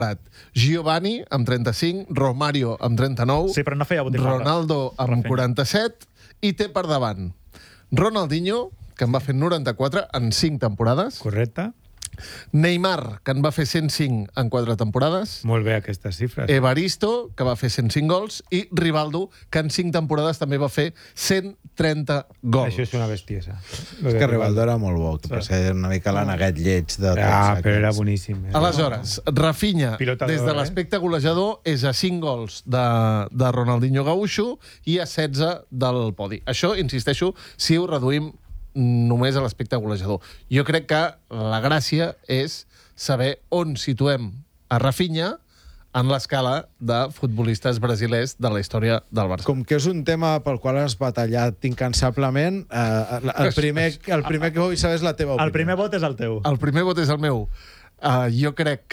Giovanni, amb 35, Romario, amb 39, Sí, però no feia botifarra. Ronaldo, amb 47, i té per davant Ronaldinho, que en va fer 94 en 5 temporades, Correcte. Neymar, que en va fer 105 en 4 temporades, Molt bé, aquestes xifres. Evaristo, que va fer 105 gols, i Rivaldo, que en 5 temporades també va fer 130 gols. Això és una bestiesa. És que Rivaldo era molt bo, que per ser una mica l'aneguet lleig de tots Però era aquests. boníssim. Aleshores, Rafinha, Pilota des de d'or, l'aspecte golejador, és a 5 gols de Ronaldinho Gaúcho i a 16 del podi. Això, insisteixo, si ho reduïm només a l'aspecte golejador. Jo crec que la gràcia és saber on situem a Rafinha en l'escala de futbolistes brasilers de la història del Barça. Com que és un tema pel qual has batallat incansablement, el primer que vull saber és la teva opinió. El primer vot és el teu. El primer vot és el meu. Jo crec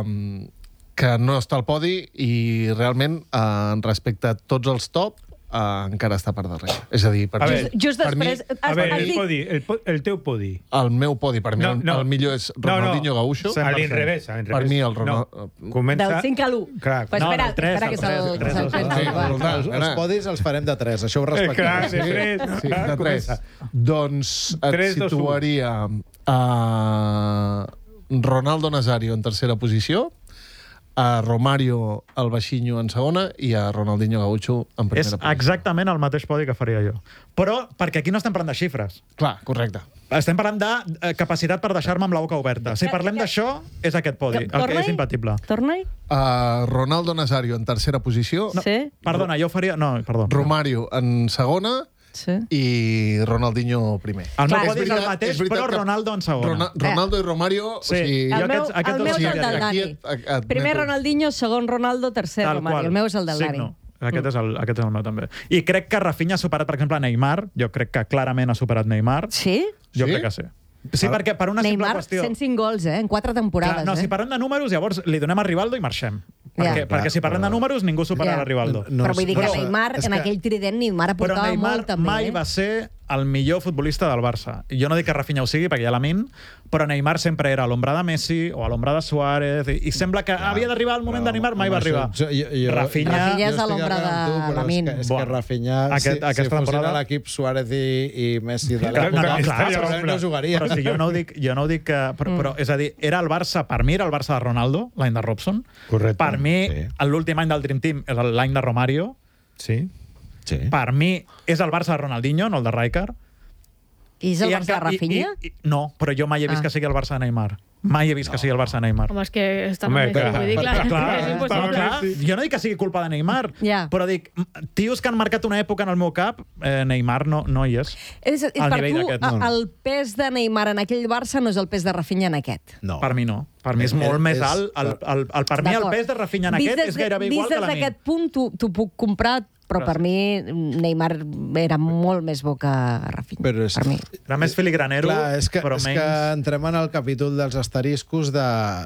que no està al podi i realment, respecte a tots els top, encara està per darrere. És a dir, per A mi, veure, Just per mi, després... A veure, has dit- el teu podi. el meu podi, per mi, No. el millor és Ronaldinho Gaúcho. Sí. A l'inrevés. Per mi, el No, Ronald... Del 5 a l'1. Clar. Pues No, espera, del tres, espera del que se'l tres, del tres, pensi. sí, Va. del Els podis els farem de 3, això ho respectem. Clar, sí, Sí, de 3. Doncs et 3, 2, 1. situaria a Ronaldo Nazario en tercera posició, a Romario el Baixinho en segona i a Ronaldinho Gaúcho en És primera posició. exactament el mateix podi que faria jo. Però, perquè aquí no estem parlant de xifres. Clar, correcte. Estem parlant de capacitat per deixar-me amb la boca oberta. Si parlem d'això, és aquest podi, el que Torna-hi? és imbatible. Torna-hi? Ronaldo Nazario en tercera posició, Sí? Perdona, jo faria... No, perdó. Romario en segona Sí. i Ronaldinho primer. El meu Clar, podi és el mateix, però que Ronaldo en segona. Ronaldo i Romario... Sí. O sigui, Jo El meu, aquests el meu dos és el sí, del aquí Dani. Primer Ronaldinho, segon Ronaldo, tercer Tal Romario. qual. El meu és el del Dani. Signo. Aquest és el meu també. I crec que Rafinha ha superat, per exemple, Neymar. Jo crec que clarament ha superat Neymar. Sí? Jo Sí? crec que sí. Sí, perquè per una simple Neymar, qüestió... 105 gols, en 4 temporades. Clar, no, si parlem de números, llavors li donem a Rivaldo i marxem. Ja. Perquè si parlem de números, ningú supera Ja. a Rivaldo. No, Però vull dir que però- Neymar, és en que- aquell trident, Neymar Però aportava Neymar molt, també. mai va ser el millor futbolista del Barça. Jo no dic que Rafinha ho sigui, perquè ja la min, però Neymar sempre era a l'ombra de Messi o a l'ombra de Suárez, i sembla que havia d'arribar el moment de Neymar, mai va arribar. Rafinha és a l'ombra de Lamine. És que Bueno, Rafinha, aquesta si fos temporada- l'equip Suárez i Messi de Clar, l'època, clar, segurament no jugaria. Però si jo no ho dic que... Però, és a dir, era el Barça, per mi era el Barça de Ronaldo, l'any de Robson. Correcte. Per mi, Sí. l'últim any del Dream Team és l'any de Romario. Sí. Sí. Per mi és el Barça de Ronaldinho, no el de Rijkaard. I és el I Barça de en ca- Rafinha? No, però jo mai he vist Ah. que sigui el Barça de Neymar. Mai he vist que sigui el Barça de Neymar. Home, és que està Home, Messi, clar. vull dir, clar, Clar, és no, impossible. clar, jo no dic que sigui culpa de Neymar, Ja. però dic, tios que han marcat una època en el meu cap, Neymar no hi és. És Al per nivell tu, d'aquest, no. el pes de Neymar en aquell Barça no és el pes de Rafinha en aquest. No. Per mi no. Per mi és molt més alt. Per mi el D'acord. pes de Rafinha en Vist aquest des és gairebé igual que Vist la des mi. d'aquest punt, t'ho puc comprar, però per mi Neymar era molt més bo que Rafinha. Però és- Per mi. Era més filigranero, Clar, és que, però és menys... que entrem en el capítol dels asteriscos de...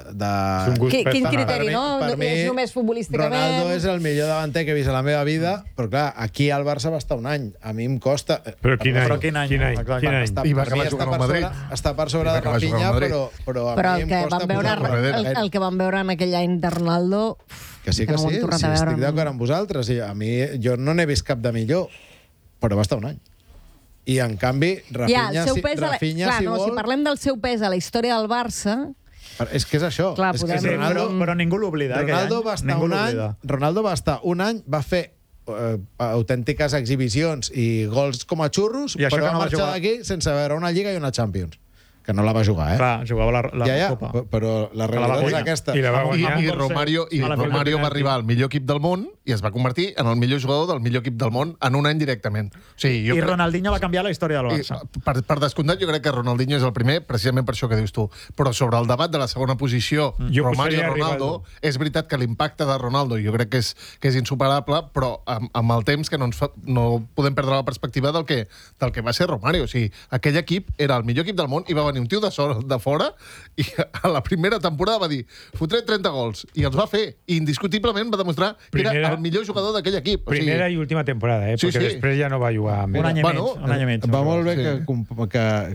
És un gust Quin personal. criteri, no? Per mi, És només futbolísticament. Ronaldo és el millor davanter que he vist a la meva vida, però clar, aquí al Barça va estar un any. A mi em costa... Però quin any? Però quin any? Quin any? Exacte. Quin any? Està, I va per mi acabar està jugant per al Madrid. sobre, està per sobre I va de acabar jugant Rafinha, al Madrid. però a Però mi el que, em costa vam veure, posar-lo. el que vam veure en aquell any de Ronaldo... Que sí, que no ho sí, hem tornat sí a veure. estic d'acord amb vosaltres. I a mi, jo no n'he vist cap de millor, però va estar un any. I, en canvi, Rafinha, Ja, el seu pes Rafinha clar, si no, vol... si parlem del seu pes a la història del Barça... És que és això. Clar, és podem- que Sí, però ningú l'oblida, aquell Ronaldo any. va estar Ningú un any, l'oblida. Ronaldo va estar un any, va fer autèntiques exhibicions i gols com a xurros, I això però que no va va marxar jugar. d'aquí sense veure una Lliga i una Champions. Que no la va jugar, eh? Clar, jugava la Copa. però la la va realitat és guanyar. aquesta. I la va I, guanyar. i Romario, i A la Romario final. va arribar al millor equip del món i es va convertir en el millor jugador del millor equip del món en un any directament. O sigui, I Ronaldinho va canviar la història del Barça. per descomptat, jo crec que Ronaldinho és el primer, precisament per això que dius tu. Però sobre el debat de la segona posició, Jo Romario posaria Ronaldo, Rivaldo. és veritat que l'impacte de Ronaldo jo crec que és insuperable, però amb el temps que no podem perdre la perspectiva del que va ser Romario. O sigui, aquell equip era el millor equip del món i va venir un tio de fora i a la primera temporada va dir fotré 30 gols, i els va fer. I indiscutiblement va demostrar que era el millor jugador d'aquell equip. Primera i última temporada, Sí, perquè sí. després ja no va jugar més. Un any i mig. Bueno, Un any i mig. Va molt bé Sí. que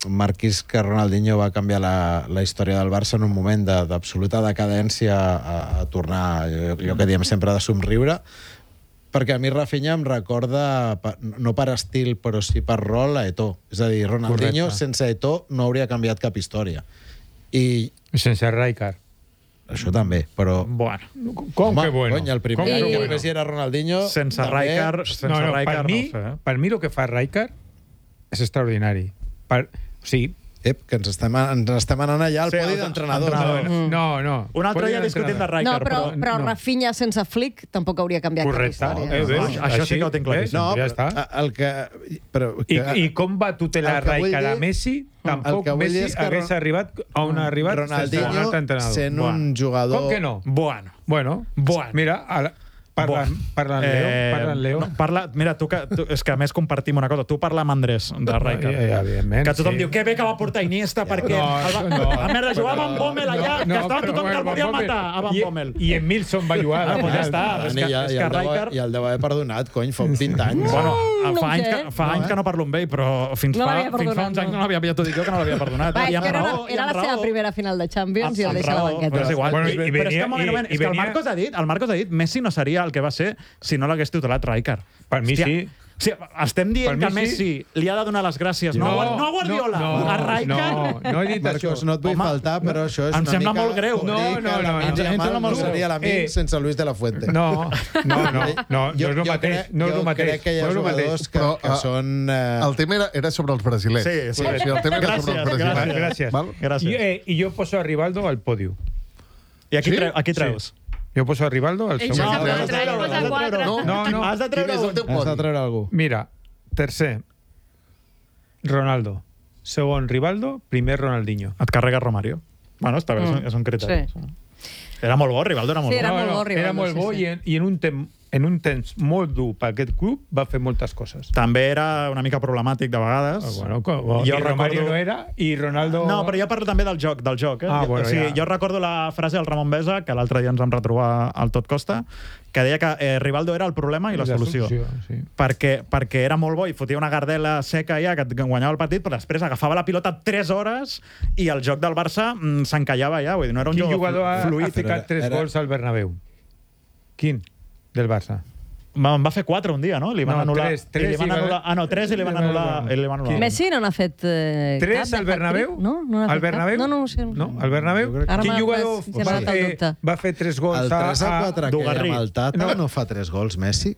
marquis que Ronaldinho va canviar la història del Barça en un moment d'absoluta decadència a tornar, allò que diem sempre, de somriure, perquè a mi Rafinha em recorda, no per estil, però sí per rol, a Eto'o. És a dir, Ronaldinho sense Eto'o no hauria canviat cap història. I sense Rijkaard. això també, però... Bueno. Com que bueno? Cony, el primer Com que que bueno? Messi era Ronaldinho... Sense també- Rijkaard, Per mi el que fa Rijkaard és extraordinari. O sigui, que ens estem anant allà al Sí, podi d'entrenadors. no. Un altre dia discutint de No, Rijkaard, però Rafinha sense Flick tampoc hauria canviat Correcte. cap història. Veus? Això sí que ho tinc claríssim. No, ja està. el que... Però, I com va tutelar el que vull Rijkaard a dir- Messi, el tampoc que vull dir Messi és que hagués arribat on ha arribat sense un Ronaldinho, altre entrenador. sent un jugador... Com que no? Bueno. Mira, parla en Leo. No, mira, és que a més compartim una cosa. Tu parla amb Andrés de Rijkaard. Evidentment, Que tothom sí. diu que bé que va portar Iniesta perquè... A merda, jugava amb Bommel allà, que estava tothom que el volia matar, a Van Bommel. I en Milson va jugar. Ah, doncs ja està. És que Rijkaard... I el deu haver perdonat, cony, fa 20 anys. Bueno, no fa ho anys, sé. fa anys que no parlo amb ell, però fins No fa l'havia perdonat, uns anys no. no l'havia, ja t'ho dic jo que no l'havia perdonat. Va, I és amb que raó, era la seva primera final de Champions i el deixa a la banqueta. Però és igual. Bueno, Però és que, un moment, és que el Marcos ha dit Messi no seria el que va ser si no l'hagués tutelat Rijkaard. Per mi sí. Sí, estem dient Per que mi Messi li ha de donar les gràcies, no a Guardiola, a Rijkaard. No he dit això. Marcos, no et vull faltar, però això és em una sembla mica... molt greu. dir No, que no, Lamine em Yamal sembla molt seria greu. l'amic sense Luis de la Fuente. No és el mateix. No és el Jo mateix. crec que hi ha No és el mateix. jugadors que Però, són... el tema era sobre els brasilers. Sí, sí. O sigui, el tema era sobre els brasilers. Gràcies. Val? Gràcies. I jo poso a Rivaldo al pòdio. I aquí, Sí? aquí treus? Jo poso a Rivaldo al Ell segon. ja No, sap que no, posa no, quatre. No, Has de treure Quin és el teu Has de podi? treure algú. Mira, tercer, Ronaldo. Segon, Rivaldo. Primer, Ronaldinho. Et carrega Romario. Bueno, està bé, és un criteri. Sí. Era molt bo, Rivaldo era molt Sí, bo. era molt bo, Rivaldo, Era molt bo sí. i en un temps molt dur per aquest club va fer moltes coses. També era una mica problemàtic de vegades. I Romario no era, i Ronaldo... No, però jo parlo també del joc. Ah, bueno, o sigui, ja. jo recordo la frase del Ramon Besa, que l'altre dia ens vam retrobar al Tot Costa, que deia que Rivaldo era el problema i la solució. Sí. Perquè era molt bo i fotia una gardela seca ja que guanyava el partit, però després agafava la pilota 3 hores i el joc del Barça s'encallava ja. Vull dir, no era un Quin jugador ha fluid. ficat 3 gols al Bernabéu? Quin? Del Barça. Va fer 4 un dia, no? Li van anul·lar... tres i li van i va- anul·lar... Ah, no, 3 i li van anul·lar... Messi no n'ha fet Tres cap al de Bernabéu? hat-trick? No, no n'ha Al fet cap. Bernabéu? No, no, sí. No, al Bernabéu? Ara Quin m'ha- jugador m'ha generat el dubte. va fer 3 gols El 3 a 4 que hi Dugarry. ha amb el Tata no fa 3 gols, Messi?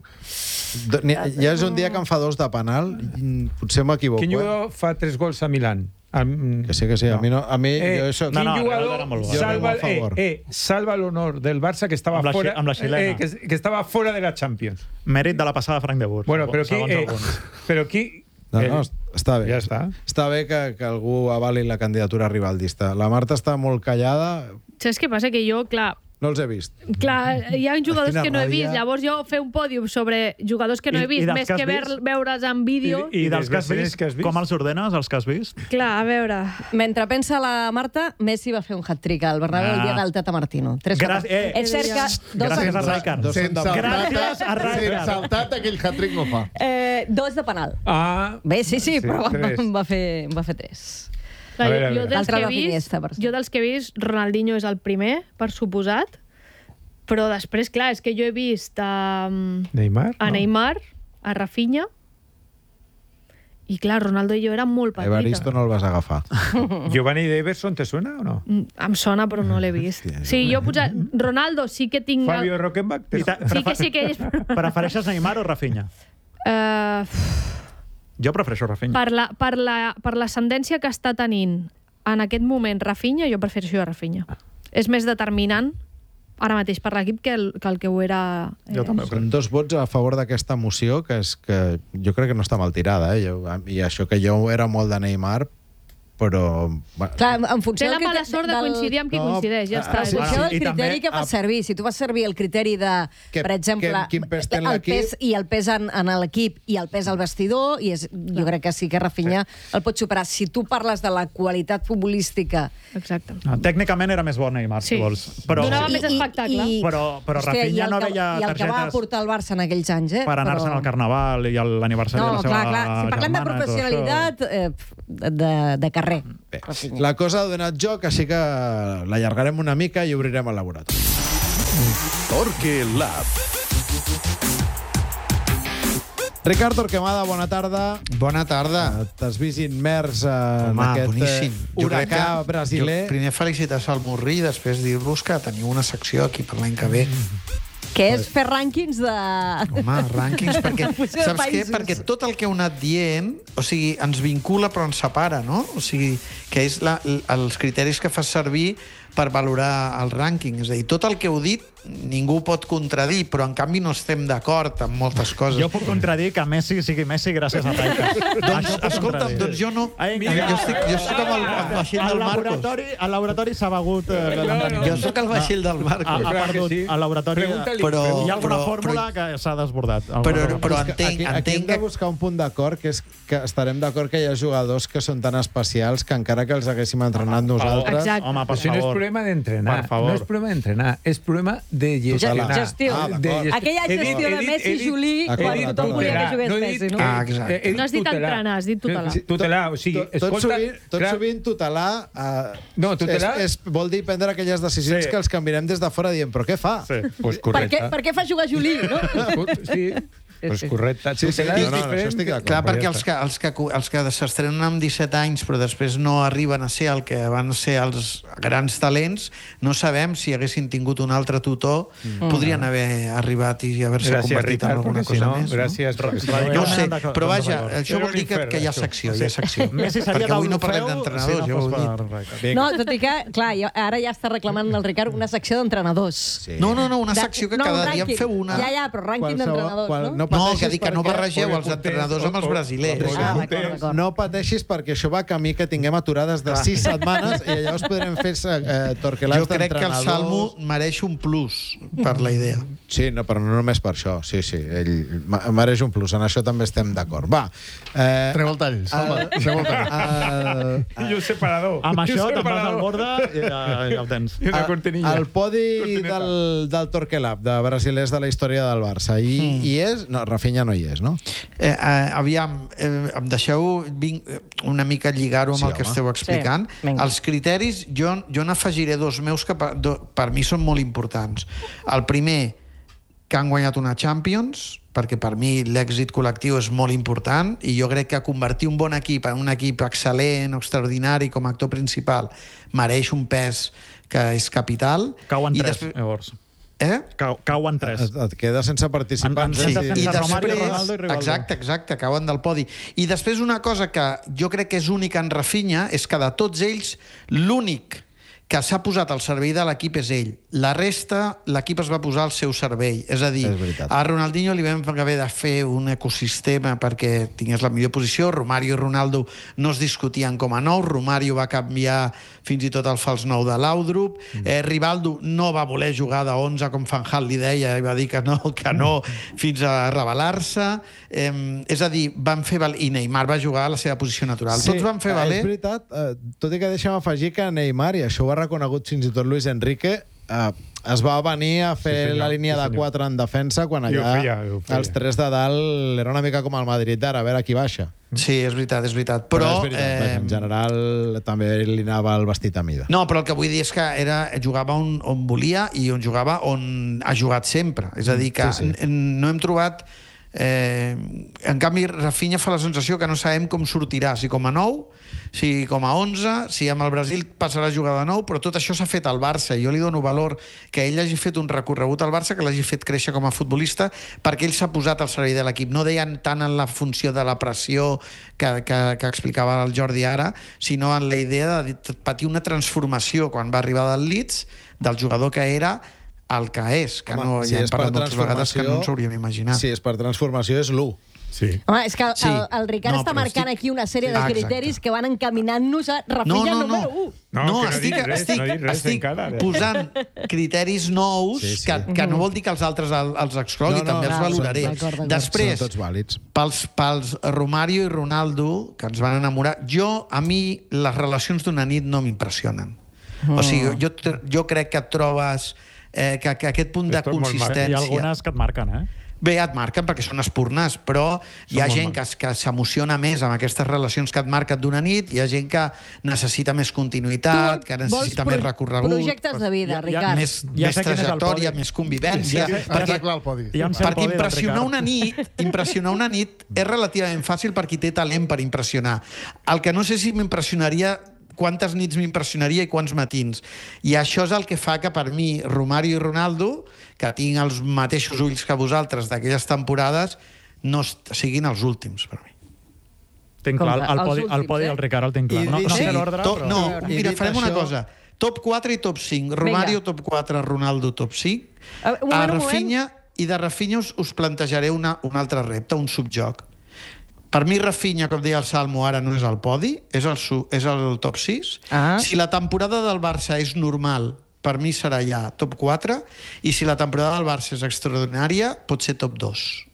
Ja és un dia que em fa 2 de penal, potser m'equivoco. Quin jugador fa 3 gols a Milán? Que sí, a mi, jo soc... Quin Rivaldo jugador era molt bo. salva, Jo remo a favor. salva l'honor del Barça que estava Amb la fora, amb la xilena. que estava fora de la Champions? Mèrit de la passada Frank de Boer. Bueno, però segons alguns. qui... No, està bé. Ja està. Està bé que algú avali la candidatura rivaldista. La Marta està molt callada, Saps què passa? Que jo, clar, no els he vist. hi ha jugadors Quina que no he ràbia. vist. Llavors jo fer un pòdium sobre jugadors que no I- he i vist, dels més que has que vist? veure'ls en vídeo. I dels dels que has brasileños vist, que has vist? com els ordenes, els que has vist? Clar, a veure... Mentre pensa la Marta, Messi va fer un hat-trick al Bernabéu el dia del Tata Martino. És cert que... Gràcies a Rijkaard. Dos són Sense de- el Gràcies a Tata, Rijkaard. sense el Tata, aquell hat-trick no fa. 2 de penal. Ah, Bé, sí, però tres. va fer 3. Clar, A veure, a jo, veure. dels L'altre que he de vist, Iniesta, per jo dels que he vist, Ronaldinho és el primer, per suposat, però després, clar, és que jo he vist Neymar? a Neymar, a Rafinha, i clar, Ronaldo i jo érem molt petita. Evaristo no el vas agafar. Giovanni Daverson, te suena o no? Em sona, però no l'he vist. Sí, jo posat... Ronaldo sí que tinc... Fabio Rockenbach? I ta- Sí que sí que és... Prefereixes Neymar o Rafinha? Jo prefereixo Rafinha. Per l'ascendència que està tenint en aquest moment Rafinha, jo prefereixo a Rafinha. És més determinant ara mateix per l'equip que el que ho era... Jo també ho crec. Són 2 vots a favor d'aquesta moció, que és que jo crec que no està mal tirada, I això que jo era molt de Neymar, però... Clar, en funció Té la del mala sort de coincidir amb qui coincideix, ja està. En funció del I també, criteri que fas servir. Si tu vas servir el criteri de, per exemple, quin pes té en el l'equip. pes i el pes en l'equip i el pes al vestidor, jo crec que sí que Rafinha el pot superar. Si tu parles de la qualitat futbolística... Exacte. Tècnicament era més bo Neymar, si Sí. vols. Però, Donava més espectacle. Però Hòstia, Rafinha no veia I el que va targetes portar el Barça en aquells anys, per anar-se'n al Carnaval i a l'aniversari No, de la seva clar. Si parlem de germana i tot professionalitat, de carrer. Bé, la cosa ha donat joc, així que l'allargarem una mica i obrirem el laboratori. Torque Lab. Ricard Torquemada, bona tarda. Bona tarda. T'has vist immers en Home, aquest boníssim. Jo crec huracà que- brasiler. Primer felicitar-se al Murri i després dir-vos que teniu una secció aquí per l'any que ve. Que és fer rànquings de... Home, rànquings, perquè, Fusió de saps què? països. Perquè tot el que heu anat dient, o sigui, ens vincula però ens separa, no? O sigui, que és els criteris que fas servir per valorar el rànquing. És a dir, tot el que heu dit ningú pot contradir, però en canvi no estem d'acord amb moltes coses. Jo puc contradir que Messi sigui Messi gràcies a Raikkonen. Doncs, escolta'm, doncs jo no. Jo estic amb el vaixell del Marcos. Al laboratori s'ha begut... Jo sóc el vaixell del Marcos. Ha perdut al laboratori. Però- Hi ha alguna però- fórmula que s'ha desbordat. Però Aquí hem entenc de que... buscar un punt d'acord, que és que estarem d'acord que hi ha jugadors que són tan especials que encara que els haguéssim entrenat nosaltres... Exacte. Home, per Això no és favor. problema d'entrenar. Per favor. No és problema d'entrenar, és problema de gestionar. Gestió. Aquella gestió de Messi i Juli, quan tothom volia que jugués Messi, no? Ah, exacte. No has dit entrenar, has dit tutelar. Tutelar, o sigui, escolta... Tot sovint tutelar, No, tutelar- vol dir prendre aquelles decisions Sí. que els canviarem des de fora dient, però què fa? Sí. Pues Per què fa jugar Juli, no? Sí, pues correcte. Sí, sí, Tutelar és no, diferent. això estic d'acord. Clar, Però perquè ja els que s'estrenen amb 17 anys però després no arriben a ser el que van ser els grans talents, no sabem si haguessin tingut un altre tutor, podrien haver arribat i haver-se Gràcies, convertit en Ricard, alguna perquè si cosa no, més. gràcies. perquè si No ho sé, d'acord, però vaja, d'acord. això vol dir que hi ha secció, hi ha secció. Messi seria Perquè avui no parlem d'Orfeu, d'entrenadors, si ja ho fos heu dit. per Raikkonen. No, tot i que, clar, ara ja està reclamant el Ricard una secció d'entrenadors. Sí. No, una secció que No, un cada dia en rànquing. feu una. Ja, però rànquing d'entrenadors, no? No, que dic que no barregeu els entrenadors amb els brasilers. D'acord. No pateixis perquè això va camí que tinguem aturades de 6 setmanes i llavors podrem fer torquelats Jo crec que el Salmo mereix un plus per la idea. Sí, no, però no només per això. Sí, ell mereix un plus. En això també estem d'acord. Va. Treu el tall, Salva. Treu el tall. I un separador. Amb I un això te'n vas separador. al borde i ja ho tens. I una cortinilla. El podi del Torquelab, de brasilers de la història del Barça. I és... No, Rafinha no hi és, no? Aviam, em deixeu una mica lligar-ho amb Sí, el que home. esteu explicant. Sí, vinga. Els criteris, jo n'afegiré dos meus que per mi són molt importants. El primer, que han guanyat una Champions, perquè per mi l'èxit col·lectiu és molt important i jo crec que convertir un bon equip en un equip excel·lent o extraordinari com a actor principal mereix un pes que és capital. Cauen I 3, després- llavors. Cauen 3. Et queda sense participants. En- en- Sí. sense I Romario, Ronaldo i Rivaldo. exacte, cauen del podi. I després una cosa que jo crec que és única en Rafinha és que de tots ells l'únic que s'ha posat al servei de l'equip és ell. La resta, l'equip es va posar al seu servei. És a dir, És veritat. a Ronaldinho li vam haver de fer un ecosistema perquè tingués la millor posició. Romario i Ronaldo no es discutien com a nou. Romario va canviar fins i tot el fals nou de Laudrup. Rivaldo no va voler jugar de 11, com Van Gaal li deia, i va dir que no, fins a rebel·lar-se. És a dir, van fer i Neymar va jugar a la seva posició natural. Tots van fer valer... És veritat, tot i que deixem afegir que Neymar, i això ho ha reconegut fins i tot Luis Enrique, es va venir a fer la línia de 4 en defensa quan I ho allà feia. els 3 de dalt era una mica com el Madrid d'ara, a veure qui baixa. Sí, és veritat. Però és veritat, en general també li anava el vestit a mida. No, però el que vull dir és que jugava on volia i on jugava on ha jugat sempre. És a dir, que Sí. no hem trobat... en canvi, Rafinha fa la sensació que no sabem com sortirà, si com a 9, si com a 11, si amb el Brasil passarà a jugar de 9, però tot això s'ha fet al Barça. Jo li dono valor que ell hagi fet un recorregut al Barça, que l'hagi fet créixer com a futbolista, perquè ell s'ha posat al servei de l'equip. No deien tant en la funció de la pressió que explicava el Jordi ara, sinó en la idea de patir una transformació quan va arribar del Leeds, del jugador que era el que és, que Home, no, si ja hem és per parlat moltes vegades que no ens transformació- hauríem imaginat. Si és per transformació, és l'1. Sí. Home, és que Sí. el Ricard No, està però marcant aquí una sèrie de Exacte. criteris que van encaminant-nos a Rafinha número 1. No, que no dic res, no dic res encara. posant criteris nous Sí. que no vol dir que els altres els exclogui, també els valoraré. d'acord. Després, Són tots vàlids. pels Romario i Ronaldo, que ens van enamorar, a mi les relacions d'una nit no m'impressionen. O sigui, jo crec que et trobes que aquest punt de Esto és molt maco. Hi ha consistència... algunes que et marquen, Bé, et marquen perquè són espurnes, però hi ha gent que s'emociona més amb aquestes relacions que et marquen d'una nit, hi ha gent que necessita més continuïtat, que necessita més recorregut, projectes de vida, Ricard. més Ja sé quin és el trajectòria, podi. més convivència. Ja està clar el podi. Ja em sé el Perquè podi del impressionar una nit és relativament fàcil per qui té talent per impressionar. El que no sé si m'impressionaria quantes nits m'impressionaria i quants matins. I això és el que fa que per mi Romario i Ronaldo, que tinc els mateixos ulls que vosaltres d'aquelles temporades, no siguin els últims per mi. Tinc clar, Com que el podi del Ricard el tinc clar. I No dit- sé l'ordre, però... No, I mira, dit farem una això- cosa. Top 4 i top 5. Romario top 4, Ronaldo top 5. Un moment, un Rafinha, i de Rafinha us plantejaré un altre repte, un subjoc. Per mi, Rafinha, com deia el Salmo, ara no és al podi, és el top 6. Ah. Si la temporada del Barça és normal, per mi serà ja top 4, i si la temporada del Barça és extraordinària, pot ser top 2.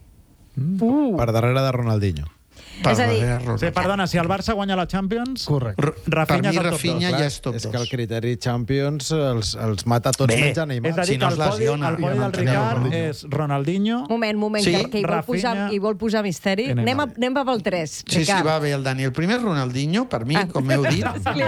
Per darrere de Ronaldinho. És a dir, Sí, perdona, si el Barça guanya la Champions... Correcte. Rafinha per mi, és el top Rafinha dos, ja és top 2. És que el criteri Champions els mata a tots Bé, menys a Neymar. És a dir, Si no que es lesiona, el podi ja no del tenia Ricard Ronaldinho. és Ronaldinho... moment, Sí, que hi vol posar misteri. i Neymar. Anem pel 3, Sí, va bé, el Dani. El primer és Ronaldinho, per mi, com heu dit.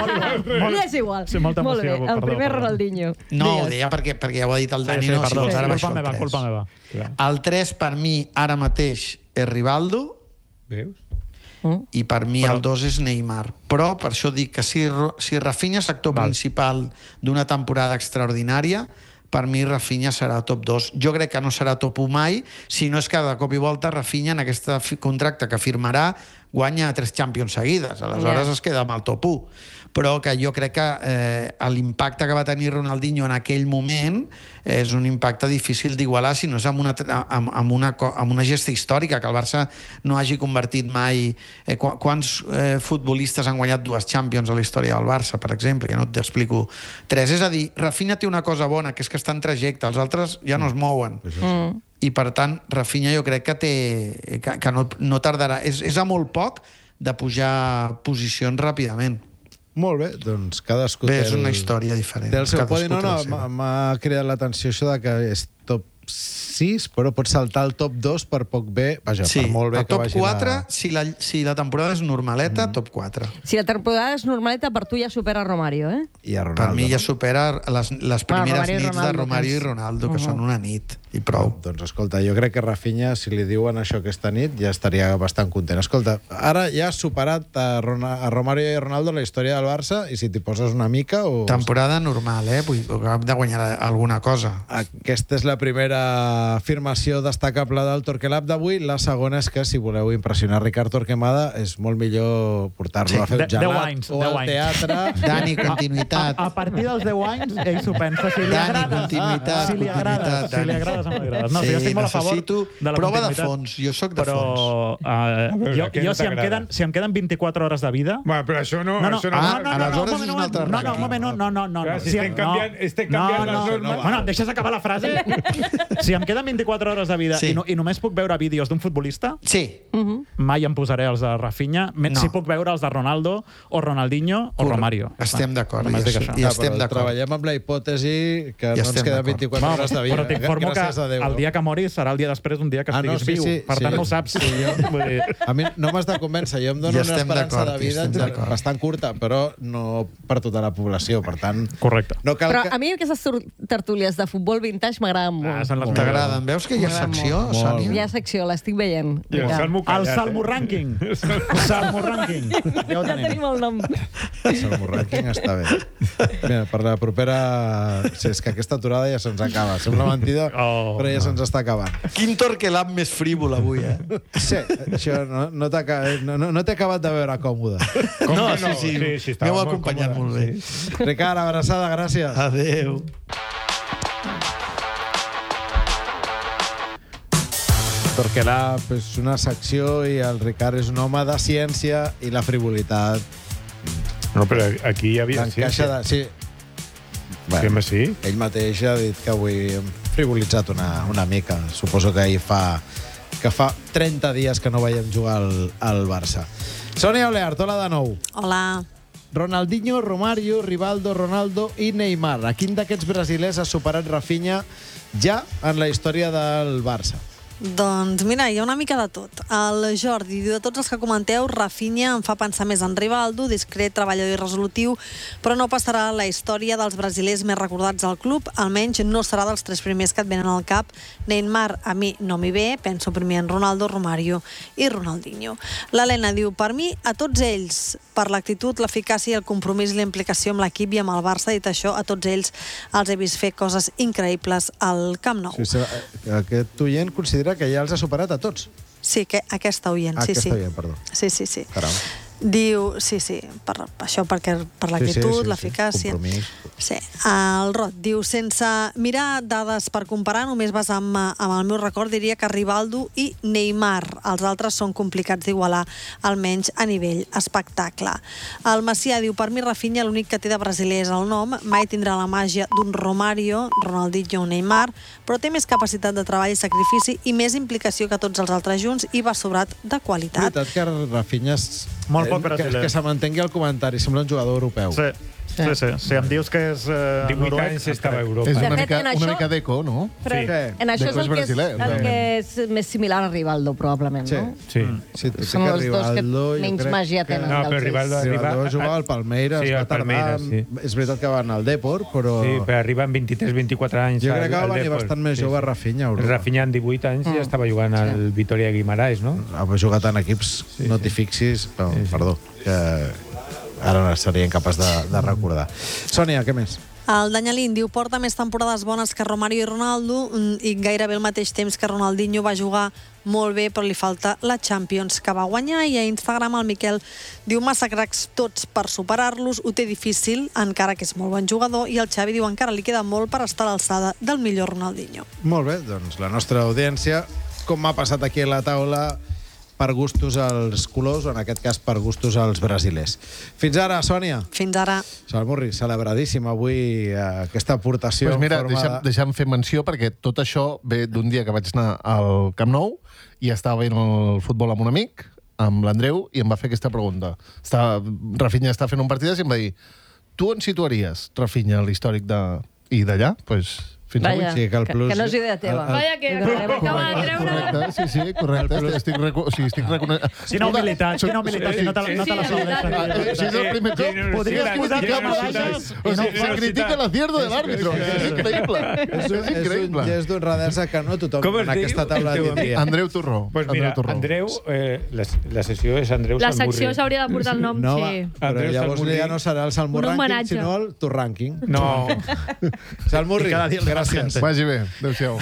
Li és igual. Sí, molta Molt bé, emoció, el primer perdó. Ronaldinho. No, ho Digues. deia perquè ja ho ha dit el Dani. Sí, no, perdó, si ara culpa meva, culpa meva. El 3, per mi, ara mateix, és Rivaldo, Veus? i per mi el 2 és Neymar. Però per això dic que si Rafinha és actor principal d'una temporada extraordinària, per mi Rafinha serà top 2. Jo crec que no serà top 1 mai, si no és que de cop i volta Rafinha, en aquest contracte que firmarà, guanya 3 Champions seguides. Aleshores es queda amb el top 1. Però que jo crec que l'impacte que va tenir Ronaldinho en aquell moment és un impacte difícil d'igualar si no és amb una gesta històrica, que el Barça no hagi convertit mai... Quants futbolistes han guanyat 2 Champions a la història del Barça, per exemple? Ja no t'explico 3. És a dir, Rafinha té una cosa bona, que és que està en trajecte, els altres ja no es mouen. I per tant, Rafinha jo crec que no tardarà. És a molt poc de pujar posicions ràpidament. Molt bé, doncs cadascú Bé, té és una història diferent. Té el seu Cadascú podi. té la seva. M'ha cridat l'atenció això de que és top 6, però pot saltar el top 2 per poc bé. Vaja, Sí, per molt bé el que top vagi 4, si la temporada és normaleta, top 4. Si la temporada és normaleta, per tu ja supera Romario, eh? I a Per Ronaldo. mi ja supera les primeres Romario i nits de Ronaldo, Romario que i és- Ronaldo, que són una nit, i prou. Doncs escolta, jo crec que Rafinha, si li diuen això aquesta nit, ja estaria bastant content. Escolta, ara ja has superat a Romario i Ronaldo la història del Barça, i si t'hi poses una mica... Temporada normal, vull dir, hem de guanyar alguna cosa. Aquesta és la primera afirmació destacable del Torquelab d'avui. La segona és que, si voleu impressionar Ricard Torquemada, és molt millor portar-lo a fer un 10 gelat anys, o 10 al anys. teatre. Dani, continuïtat. A partir dels 10 anys, ell s'ho pensa. Si li Dani, agrades, continuïtat, si li agrades, continuïtat, si li Dani. agrades o no li agrades. No, Sí, jo estic molt a favor necessito de la prova de continuïtat. fons. Jo sóc de però, fons. jo, què no si em t'agrada? si em queden 24 hores de vida... Bueno, però això no... No, no, això no, aleshores és un un altre no, rànquing. un moment, no. Clar, si Si estem em- canviant les normes. Bueno, em deixes acabar la frase? Si em queden 24 hores de vida Sí. i només puc veure vídeos d'un futbolista, Sí, mai em posaré els de Rafinha, No. si puc veure els de Ronaldo o Ronaldinho o Romario. estem d'acord. Només dic això. Ja estem d'acord. Treballem amb la hipòtesi que Ja no ens estem queden d'acord. 24 hores de vida. Però t'informo que Gràcies a Déu. el dia que moris serà el dia després d'un dia que estiguis sí, viu. sí, Per tant, sí. no ho saps. Vull dir, A mi no m'has de convèncer, jo em dono Ja una estem esperança d'acord, de vida ja estem d'acord. bastant curta, però no per tota la població, per tant... Correcte. No cal Però que... a mi aquestes tertúlies de futbol vintage m'agraden molt. Són les T'agraden? Veus que hi ha secció, Hi Sònia? ha secció, l'estic veient. I el Salmo El callat, Salmo Ranking. Salmo Ranking. Ja ho Ja tenim tenim. el nom. El Salmo Ranking està bé. Mira, per la propera... Sí, és que aquesta aturada ja se'ns acaba. Sembla mentida, Oh, però ja se'ns està acabant. Quin Torquelab més frívol avui, Sí, això no t'he acabat de veure còmode. No, que no? Sí, estava M'heu molt acompanyat còmode, molt bé. Ricard, abraçada, gràcies. Adéu. Torquelab és una secció i el Ricard és un home de ciència i la frivolitat No, però aquí hi havia l'encaixa de... Sí. Sí, home, sí. Ell mateix ha dit que avui hem frivolitzat una mica. Suposo que ell fa 30 dies que no veiem jugar al Barça. Sònia Oleart, hola de nou. Hola. Ronaldinho, Romario, Rivaldo, Ronaldo i Neymar. A quin d'aquests brasilers ha superat Rafinha ja en la història del Barça? Doncs mira, hi ha una mica de tot. El Jordi diu, de tots els que comenteu, Rafinha em fa pensar més en Rivaldo, discret, treballador i resolutiu, però no passarà la història dels brasilers més recordats al club, almenys no serà dels 3 primers que et venen al cap. Neymar a mi no m'hi ve, penso primer en Ronaldo, Romario i Ronaldinho. L'Helena diu, per mi, a tots ells, per l'actitud, l'eficàcia i el compromís i la implicació amb l'equip i amb el Barça, dit això, a tots ells els he vist fer coses increïbles al Camp Nou. Sí, aquest oient considera que ja els ha superat a tots. Sí, que aquesta oient, sí. Aquesta oient, perdó. Sí. Caram. Diu, sí, per això, perquè per l'actitud, l'eficàcia... compromís. Sí. El Rod diu, sense mirar dades per comparar, només basant-me amb el meu record, diria que Rivaldo i Neymar. Els altres són complicats d'igualar, almenys a nivell espectacle. El Macià diu, per mi Rafinha l'únic que té de brasiler és el nom, mai tindrà la màgia d'un Romario, Ronaldinho o Neymar, però té més capacitat de treball i sacrifici i més implicació que tots els altres junts i va sobrat de qualitat. És veritat que Rafinha és... Molt poc brasiler. Que se mantengui el comentari, sembla un jugador europeu. Sí. Si em dius que és 18 anys estava a Europa. És De una fet, en mica això- d'eco, no? Però en això és Deco el és que és, brasiler, el que és més similar a Rivaldo, probablement, no? Sí. Són els dos que menys màgia tenen. No, però Rivaldo Rivaldo jugava al Palmeiras, Sí, va al tardar... Palmeiras, sí. És veritat que va anar al Depor, però... Sí, però arriba amb 23-24 anys. Jo crec que va al venir Depor. bastant més jove Rafinha a Europa. Rafinha amb 18 anys ja estava jugant al Vitória Guimarães, no? Ha jugat en equips, no t'hi fixis... Perdó, que ara no seria incapaç de recordar. Sònia, què més? El Danyalín diu, porta més temporades bones que Romario i Ronaldo i gairebé al mateix temps que Ronaldinho va jugar molt bé, però li falta la Champions que va guanyar. I a Instagram el Miquel diu, massa cracs tots per superar-los, ho té difícil, encara que és molt bon jugador, i el Xavi diu, encara li queda molt per estar a l'alçada del millor Ronaldinho. Molt bé, doncs la nostra audiència, com m'ha passat aquí a la taula, per gustos als colors, o en aquest cas per gustos als brasilers. Fins ara, Sònia. Fins ara. Salmurri, celebradíssim avui aquesta aportació. Pues mira, en forma deixa'm fer menció, perquè tot això ve d'un dia que vaig anar al Camp Nou i estava veient el futbol amb un amic, amb l'Andreu, i em va fer aquesta pregunta. Rafinha està fent un partidet i em va dir, tu on situaries, Rafinha, l'històric i d'allà? Doncs fins avui. Vaja, Sí, que el plus... que no és idea teva. Vaja, que acaba de treure... Correcte, sí, correcte. Estic reconeixent... Quina humilitat, si no te la saludes. Si és el primer cop, podries criticar medalles i no se critica l'acierto de l'àrbitro. És increïble. És increïble. És un gest d'honradesa que no tothom Com es en aquesta diu? taula tindria. Andreu Torró. Pues mira, Andreu, la sessió és Andreu La Salmurri. secció s'hauria de portar el nom, No, sí. però Andreu llavors Salmurri. ja no serà el Salmo Un Ranking, homenatge. sinó el Tu Ranking. No. Salmurri, I cada dia el gràcies. Vagi bé. Adéu-siau.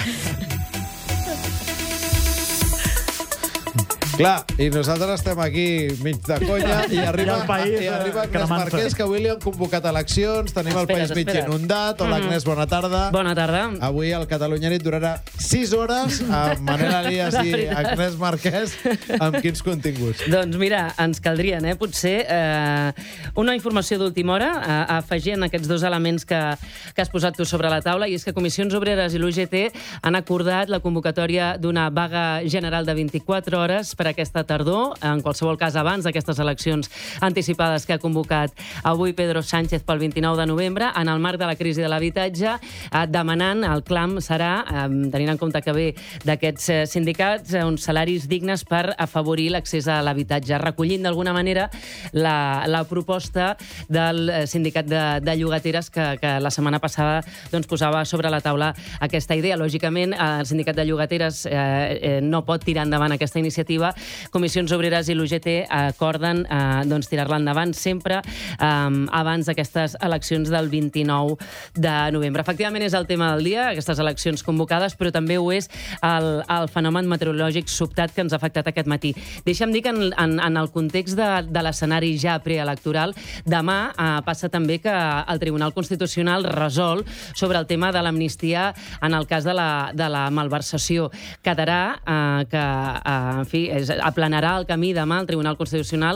Clar, i nosaltres estem aquí mig de conya i arriba el país, Agnès cremant-se. Marquès, que avui li han convocat eleccions, tenim el país mig inundat. Hola, Agnès, bona tarda. Bona tarda. Avui el Catalunya Nit durarà 6 hores amb Manel Elias i Agnès Marquès. Amb quins continguts? Doncs mira, ens caldrien, potser, una informació d'última hora, afegint aquests dos elements que has posat tu sobre la taula, i és que Comissions Obreres i l'UGT han acordat la convocatòria d'una vaga general de 24 hores per aquesta tardor, en qualsevol cas abans d'aquestes eleccions anticipades que ha convocat avui Pedro Sánchez pel 29 de novembre, en el marc de la crisi de l'habitatge, demanant, el clam serà, tenint en compte que ve d'aquests sindicats, uns salaris dignes per afavorir l'accés a l'habitatge, recollint d'alguna manera la proposta del sindicat de llogateres que la setmana passada posava sobre la taula aquesta idea. Lògicament, el sindicat de llogateres no pot tirar endavant aquesta iniciativa Comissions Obreres i l'UGT acorden tirar-la endavant sempre abans d'aquestes eleccions del 29 de novembre. Efectivament, és el tema del dia, aquestes eleccions convocades, però també ho és el fenomen meteorològic sobtat que ens ha afectat aquest matí. Deixa'm dir que en el context de l'escenari ja preelectoral, demà passa també que el Tribunal Constitucional resol sobre el tema de l'amnistia en el cas de la malversació. Quedarà que, en fi, aplanarà el camí demà al Tribunal Constitucional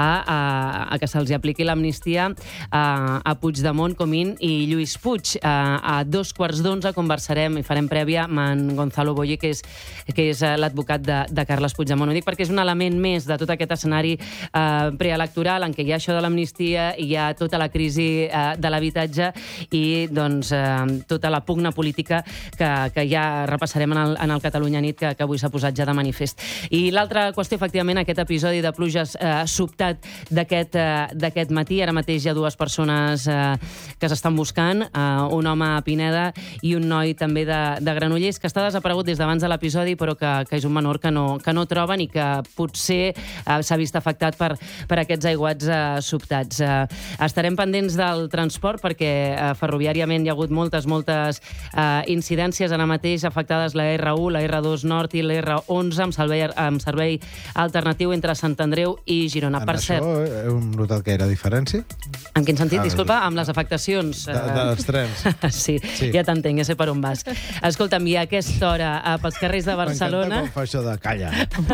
a que se'ls apliqui l'amnistia a Puigdemont, Comín i Lluís Puig. A 2:15 conversarem i farem prèvia amb en Gonzalo Boye, que és l'advocat de Carles Puigdemont. Ho dic perquè és un element més de tot aquest escenari preelectoral en què hi ha això de l'amnistia i hi ha tota la crisi de l'habitatge i tota la pugna política que ja repassarem en el Catalunya Nit, que avui s'ha posat ja de manifest. I l'altra qüestió, efectivament, aquest episodi de pluges sobtat d'aquest matí. Ara mateix hi ha dues persones que s'estan buscant, un home a Pineda i un noi també de Granollers, que està desaparegut des d'abans de l'episodi, però que és un menor que no troben i que potser s'ha vist afectat per aquests aiguats sobtats. Estarem pendents del transport perquè ferroviàriament hi ha hagut moltes incidències ara mateix afectades la R1, la R2 Nord i la R11 amb servei alternatiu entre Sant Andreu i Girona. En Per això cert, heu notat que era diferència? en quin sentit? Disculpa, amb les afectacions. Dels trens. Sí, ja t'entenc, ja sé per on vas. Escolta'm, i a aquesta hora pels carrers de Barcelona... M'encanta com fa això de calla.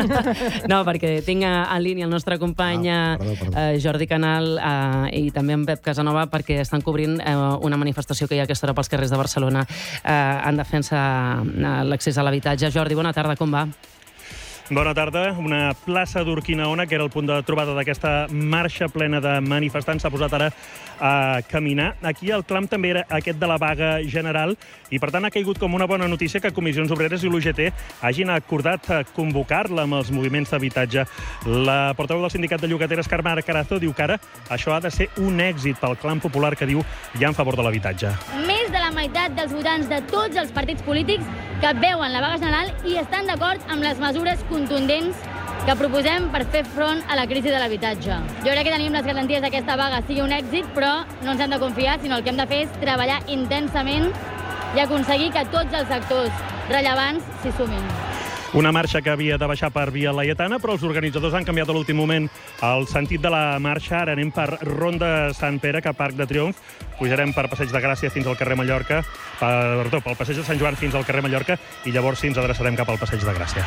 No, perquè tinc en línia el nostre company Jordi Canal i també en Pep Casanova, perquè estan cobrint una manifestació que hi ha a aquesta hora pels carrers de Barcelona en defensa de l'accés a l'habitatge. Jordi, bona tarda, com va? Bona tarda. Una plaça d'Urquinaona, que era el punt de trobada d'aquesta marxa plena de manifestants, s'ha posat ara a caminar. Aquí el clam també era aquest de la vaga general i, per tant, ha caigut com una bona notícia que Comissions Obreres i l'UGT hagin acordat convocar-la amb els moviments d'habitatge. La portaveu del sindicat de llogateres, Carme Carazo, diu que ara això ha de ser un èxit pel clam popular que diu ja en favor de l'habitatge. Més de la meitat dels votants de tots els partits polítics que veuen la vaga general i estan d'acord amb les mesures contundents que proposem per fer front a la crisi de l'habitatge. Jo crec que tenim les garanties d'aquesta vaga sigui un èxit, però no ens hem de confiar, sinó el que hem de fer és treballar intensament i aconseguir que tots els actors rellevants s'hi sumin. Una marxa que havia de baixar per Via Laietana, però els organitzadors han canviat a l'últim moment el sentit de la marxa. Ara anem per Ronda Sant Pere, cap Arc de Triomf. Pujarem per Passeig de Gràcia fins al carrer Mallorca, pel Passeig de Sant Joan fins al carrer Mallorca, i llavors sí ens adreçarem cap al Passeig de Gràcia.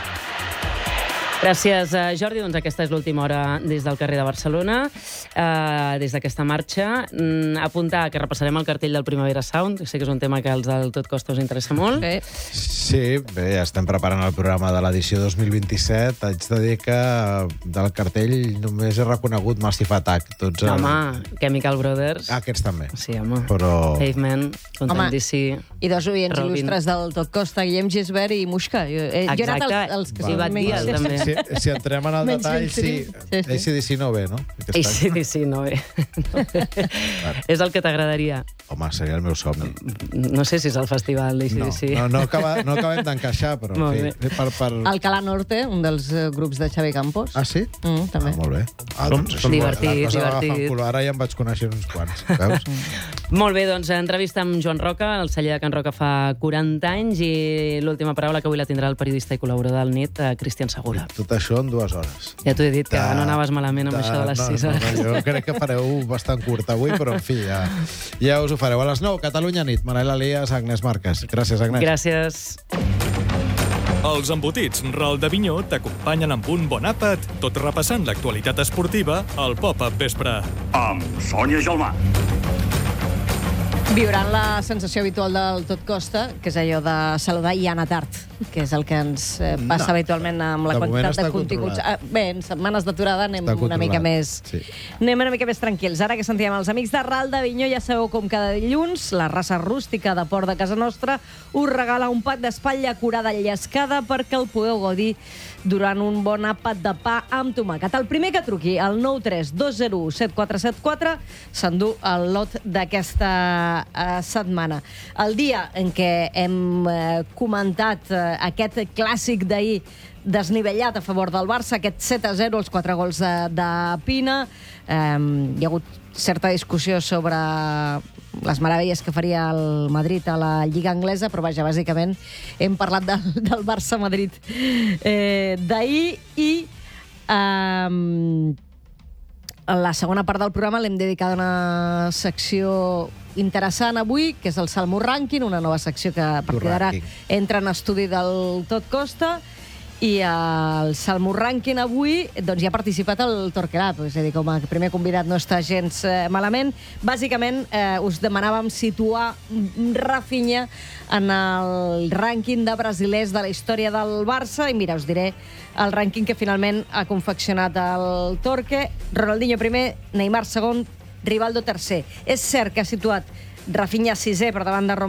Gràcies, Jordi. Doncs aquesta és l'última hora des del carrer de Barcelona, des d'aquesta marxa. Apuntar que repassarem el cartell del Primavera Sound. Sé que és un tema que als del Tot Costa us interessa molt. Sí, bé, ja estem preparant el programa de l'edició 2027. Haig de dir que del cartell només he reconegut Massive Attack. Home, Chemical Brothers. Aquests també. Sí, home. Però... Pavement, Content DC. I dos oients il·lustres del Tot Costa, Guillem Gisbert i Muixca. Jo he anat als que sí, Batdies, també. Si entrem en el detall, sí. AC/DC no ve, no? AC/DC no ve. És el que t'agradaria. Home, seria el meu somni. No sé si és el festival d'AC/DC. No acabem d'encaixar, però en fi. Alcalá Norte, un dels grups de Xavi Campos. Ah, sí? També. Molt bé. Divertit. Ara ja em vaig conèixer uns quants, veus? Molt bé, doncs entrevista amb Joan Roca, el celler de Can Roca fa 40 anys, i l'última paraula que avui la tindrà el periodista i col·laborador del NIT, Cristian Segura. Tot això en 2 hores. Ja t'ho he dit, que no anaves malament amb això de les 6 hores. Jo crec que fareu bastant curt avui, però en fi, ja us ho fareu. A les 9, Catalunya Nit, Manel Elias, Agnès Marques. Gràcies, Agnès. Gràcies. Els embotits Ral de Vinyó t'acompanyen amb un bon àpat, tot repassant l'actualitat esportiva al Pop-Up Vespre. Amb Sònia Gelmà. Viuran la sensació habitual del Tot Costa, que és allò de saludar i anar tard, que és el que ens passa habitualment amb la quantitat de continguts. Bé, en setmanes d'aturada anem una mica més tranquils. Ara que sentíem els amics de Ral de Vinyó, ja sabeu com cada dilluns, la raça rústica de Port de Casa Nostra us regala un pack d'espatlla curada llescada perquè el podeu gaudir durant un bon àpat de pa amb tomàquet. El primer que truqui, el 932017474, s'endú el lot d'aquesta setmana. El dia en què hem comentat aquest clàssic d'ahir desnivellat a favor del Barça, aquest 7-0, els 4 gols de Pina. Hi ha hagut certa discussió sobre les meravelles que faria el Madrid a la Lliga Anglesa, però vaja, bàsicament hem parlat del Barça-Madrid d'ahir i la segona part del programa l'hem dedicat a una secció interessant avui, que és el Salmo Ranking, una nova secció que a partir d'ara entra en estudi del Tot Costa. I al Salmo Ranking avui doncs, hi ha participat el Torquerat, és a dir, com a primer convidat no està gens malament. Bàsicament, us demanàvem situar Rafinha en el rànquing de brasilers de la història del Barça, i mira, us diré el rànquing que finalment ha confeccionat el Torque. Ronaldinho primer, Neymar segon, Rivaldo tercer. És cert que ha situat Rafinha sisè per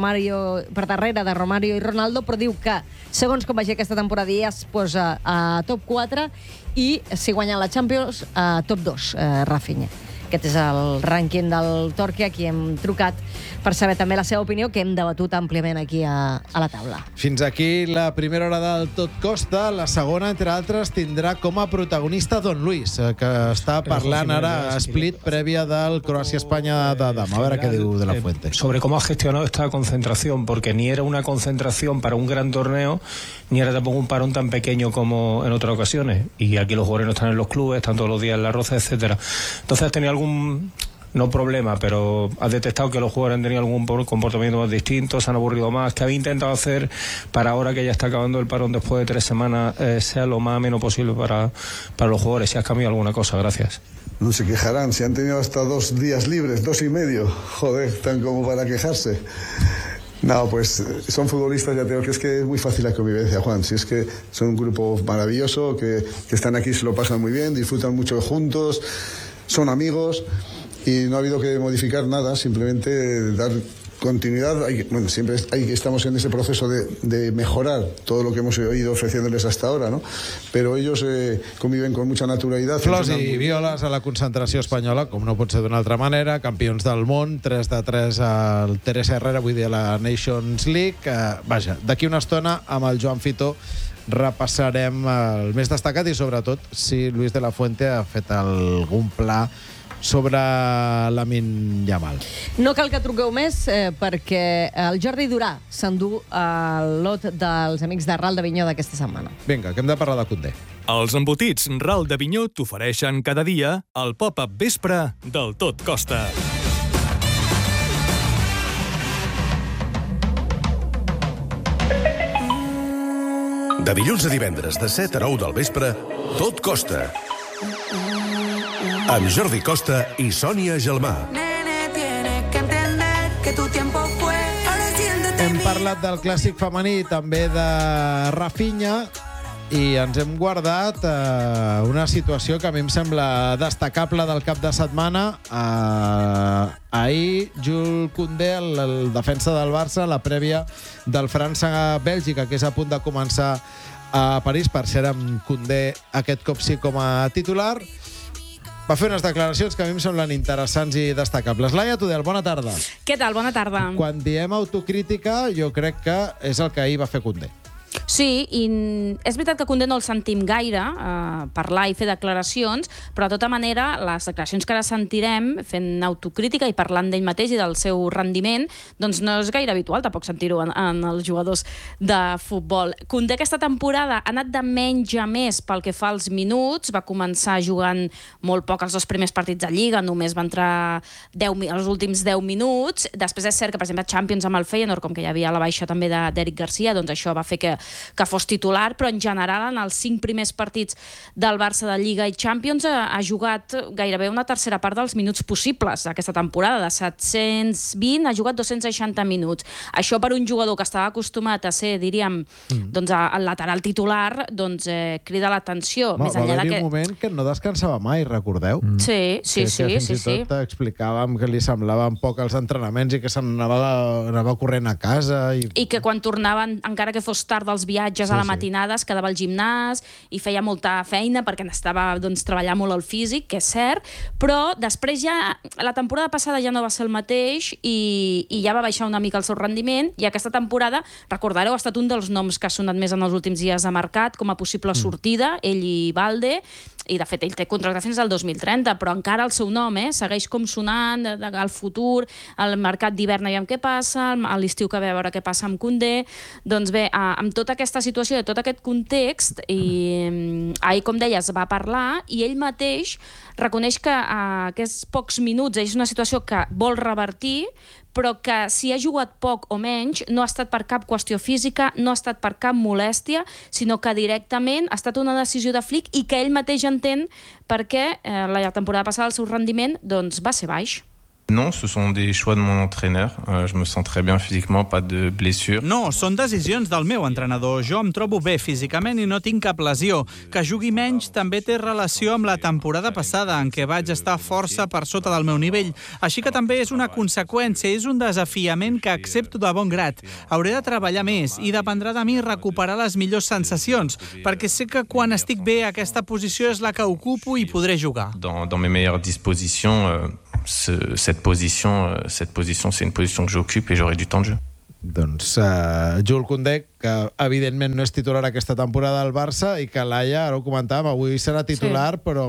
darrere de Romario i Ronaldo, però diu que, segons com vagi aquesta temporada, ja es posa a top 4 i, si guanya la Champions, a top 2, Rafinha. Aquest és el rànquing del Torque, a qui hem trucat per saber també la seva opinió, que hem debatut àmpliament aquí a la taula. Fins aquí la primera hora del Tot Costa. La segona, entre altres, tindrà com a protagonista Don Luis, que està parlant ara a Split prèvia del Croàcia-Espanya de demà. A veure què diu de la Fuente. Sobre cómo ha gestionado esta concentración, porque ni era una concentración para un gran torneo, ni era tampoco un parón tan pequeño como en otras ocasiones. Y aquí los jugadores no están en los clubes, están todos los días en la Roza, etcétera. Entonces, tenía algún, no problema, pero has detectado que los jugadores han tenido algún comportamiento más distinto, se han aburrido más. ¿Qué habéis intentado hacer para ahora que ya está acabando el parón después de 3 semanas sea lo más ameno posible para los jugadores? Si has cambiado alguna cosa, gracias. No se quejarán, si han tenido hasta 2 días libres, 2 y medio, joder, tan como para quejarse. No, pues son futbolistas, ya te digo que es muy fácil la convivencia, Juan. Si es que son un grupo maravilloso, que están aquí, se lo pasan muy bien, disfrutan mucho juntos, son amigos y no ha habido que modificar nada, simplemente dar continuidad. Siempre estamos en ese proceso de mejorar todo lo que hemos ido ofreciéndoles hasta ahora, ¿no? Pero ellos conviven con mucha naturalidad. Flors i violes a la concentració espanyola, com no pot ser d'una altra manera, campions del món, 3-3 al Teresa Herrera, vull dir a la Nations League. Vaja, d'aquí una estona amb el Joan Fito repassarem el més destacat i sobretot si Luis de la Fuente ha fet algun pla sobre Lamine Yamal. No cal que truqueu més perquè el Jordi Durà s'endú el lot dels amics de Ral de Vinyó d'aquesta setmana. Vinga, que hem de parlar de Koundé. Els embotits Ral de Vinyó t'ofereixen cada dia el pop-up vespre del Tot Costa. De dilluns a divendres, de 7 a 9 del vespre, Tot Costa. Amb Jordi Costa i Sònia Gelmà. Hem parlat del clàssic femení, també de Rafinha, i ens hem guardat una situació que a mi em sembla destacable del cap de setmana. Ahir, Jules Koundé, el defensa del Barça, la prèvia del França-Bèlgica, que és a punt de començar a París, per ser amb Koundé aquest cop sí com a titular, va fer unes declaracions que a mi em semblen interessants i destacables. Laia Tudel, bona tarda. Què tal? Bona tarda. Quan diem autocrítica, jo crec que és el que ahir va fer Koundé. Sí, i és veritat que Koundé no el sentim gaire parlar i fer declaracions, però de tota manera les declaracions que ara sentirem fent autocrítica i parlant d'ell mateix i del seu rendiment, doncs no és gaire habitual tampoc sentir-ho en els jugadors de futbol. Koundé aquesta temporada ha anat de menys a més pel que fa als minuts, va començar jugant molt poc els 2 primers partits de Lliga, només va entrar els últims 10 minuts, després és cert que per exemple Champions amb el Feyenoord, com que hi havia la baixa també d'Eric Garcia, doncs això va fer que fos titular, però en general en els 5 primers partits del Barça de Lliga i Champions ha jugat gairebé una tercera part dels minuts possibles aquesta temporada. De 720 ha jugat 260 minuts. Això per un jugador que estava acostumat a ser, diríem, doncs el lateral titular, doncs crida l'atenció. Va haver-hi un moment que no descansava mai, recordeu? Sí. Fins i tot explicàvem que li semblaven poc els entrenaments i que se'n anava corrent a casa. I que quan tornaven, encara que fos tard dels els viatges a la matinada, es quedava al gimnàs i feia molta feina perquè necessitava treballar molt el físic, que és cert, però després ja, la temporada passada ja no va ser el mateix i ja va baixar una mica el seu rendiment, i aquesta temporada, recordareu, ha estat un dels noms que ha sonat més en els últims dies a mercat com a possible sortida, ell i Balde, i de fet ell té contracte fins al 2030, però encara el seu nom segueix com sonant al futur, al mercat d'hivern aviam què passa, a l'estiu que ve a veure què passa amb Koundé. Doncs bé, amb tota aquesta situació, de tot aquest context, ahir, com deies, va parlar i ell mateix reconeix que aquests pocs minuts és una situació que vol revertir, però que si ha jugat poc o menys no ha estat per cap qüestió física, no ha estat per cap molèstia, sinó que directament ha estat una decisió de Flick i que ell mateix entén perquè la temporada passada el seu rendiment va ser baix. Non, ce sont des choix de mon entraîneur. Je me sens très bien physiquement, pas de blessure. No, són decisions del meu entrenador. Jo em trobo bé físicament i no tinc cap lesió. Que jugui menys també té relació amb la temporada passada, en què vaig estar força per sota del meu nivell. Així que també és una conseqüència, és un desafiament que accepto de bon grat. Hauré de treballar més i dependrà de mi recuperar les millors sensacions, perquè sé que quan estic bé aquesta posició és la que ocupo i podré jugar. Dans mes meilleures dispositions, cette position, c'est une position que j'occupe et j'aurai du temps de jeu. Doncs Jules Koundé, que evidentment no és titular aquesta temporada al Barça i que Laia, ara ho comentàvem, avui serà titular, però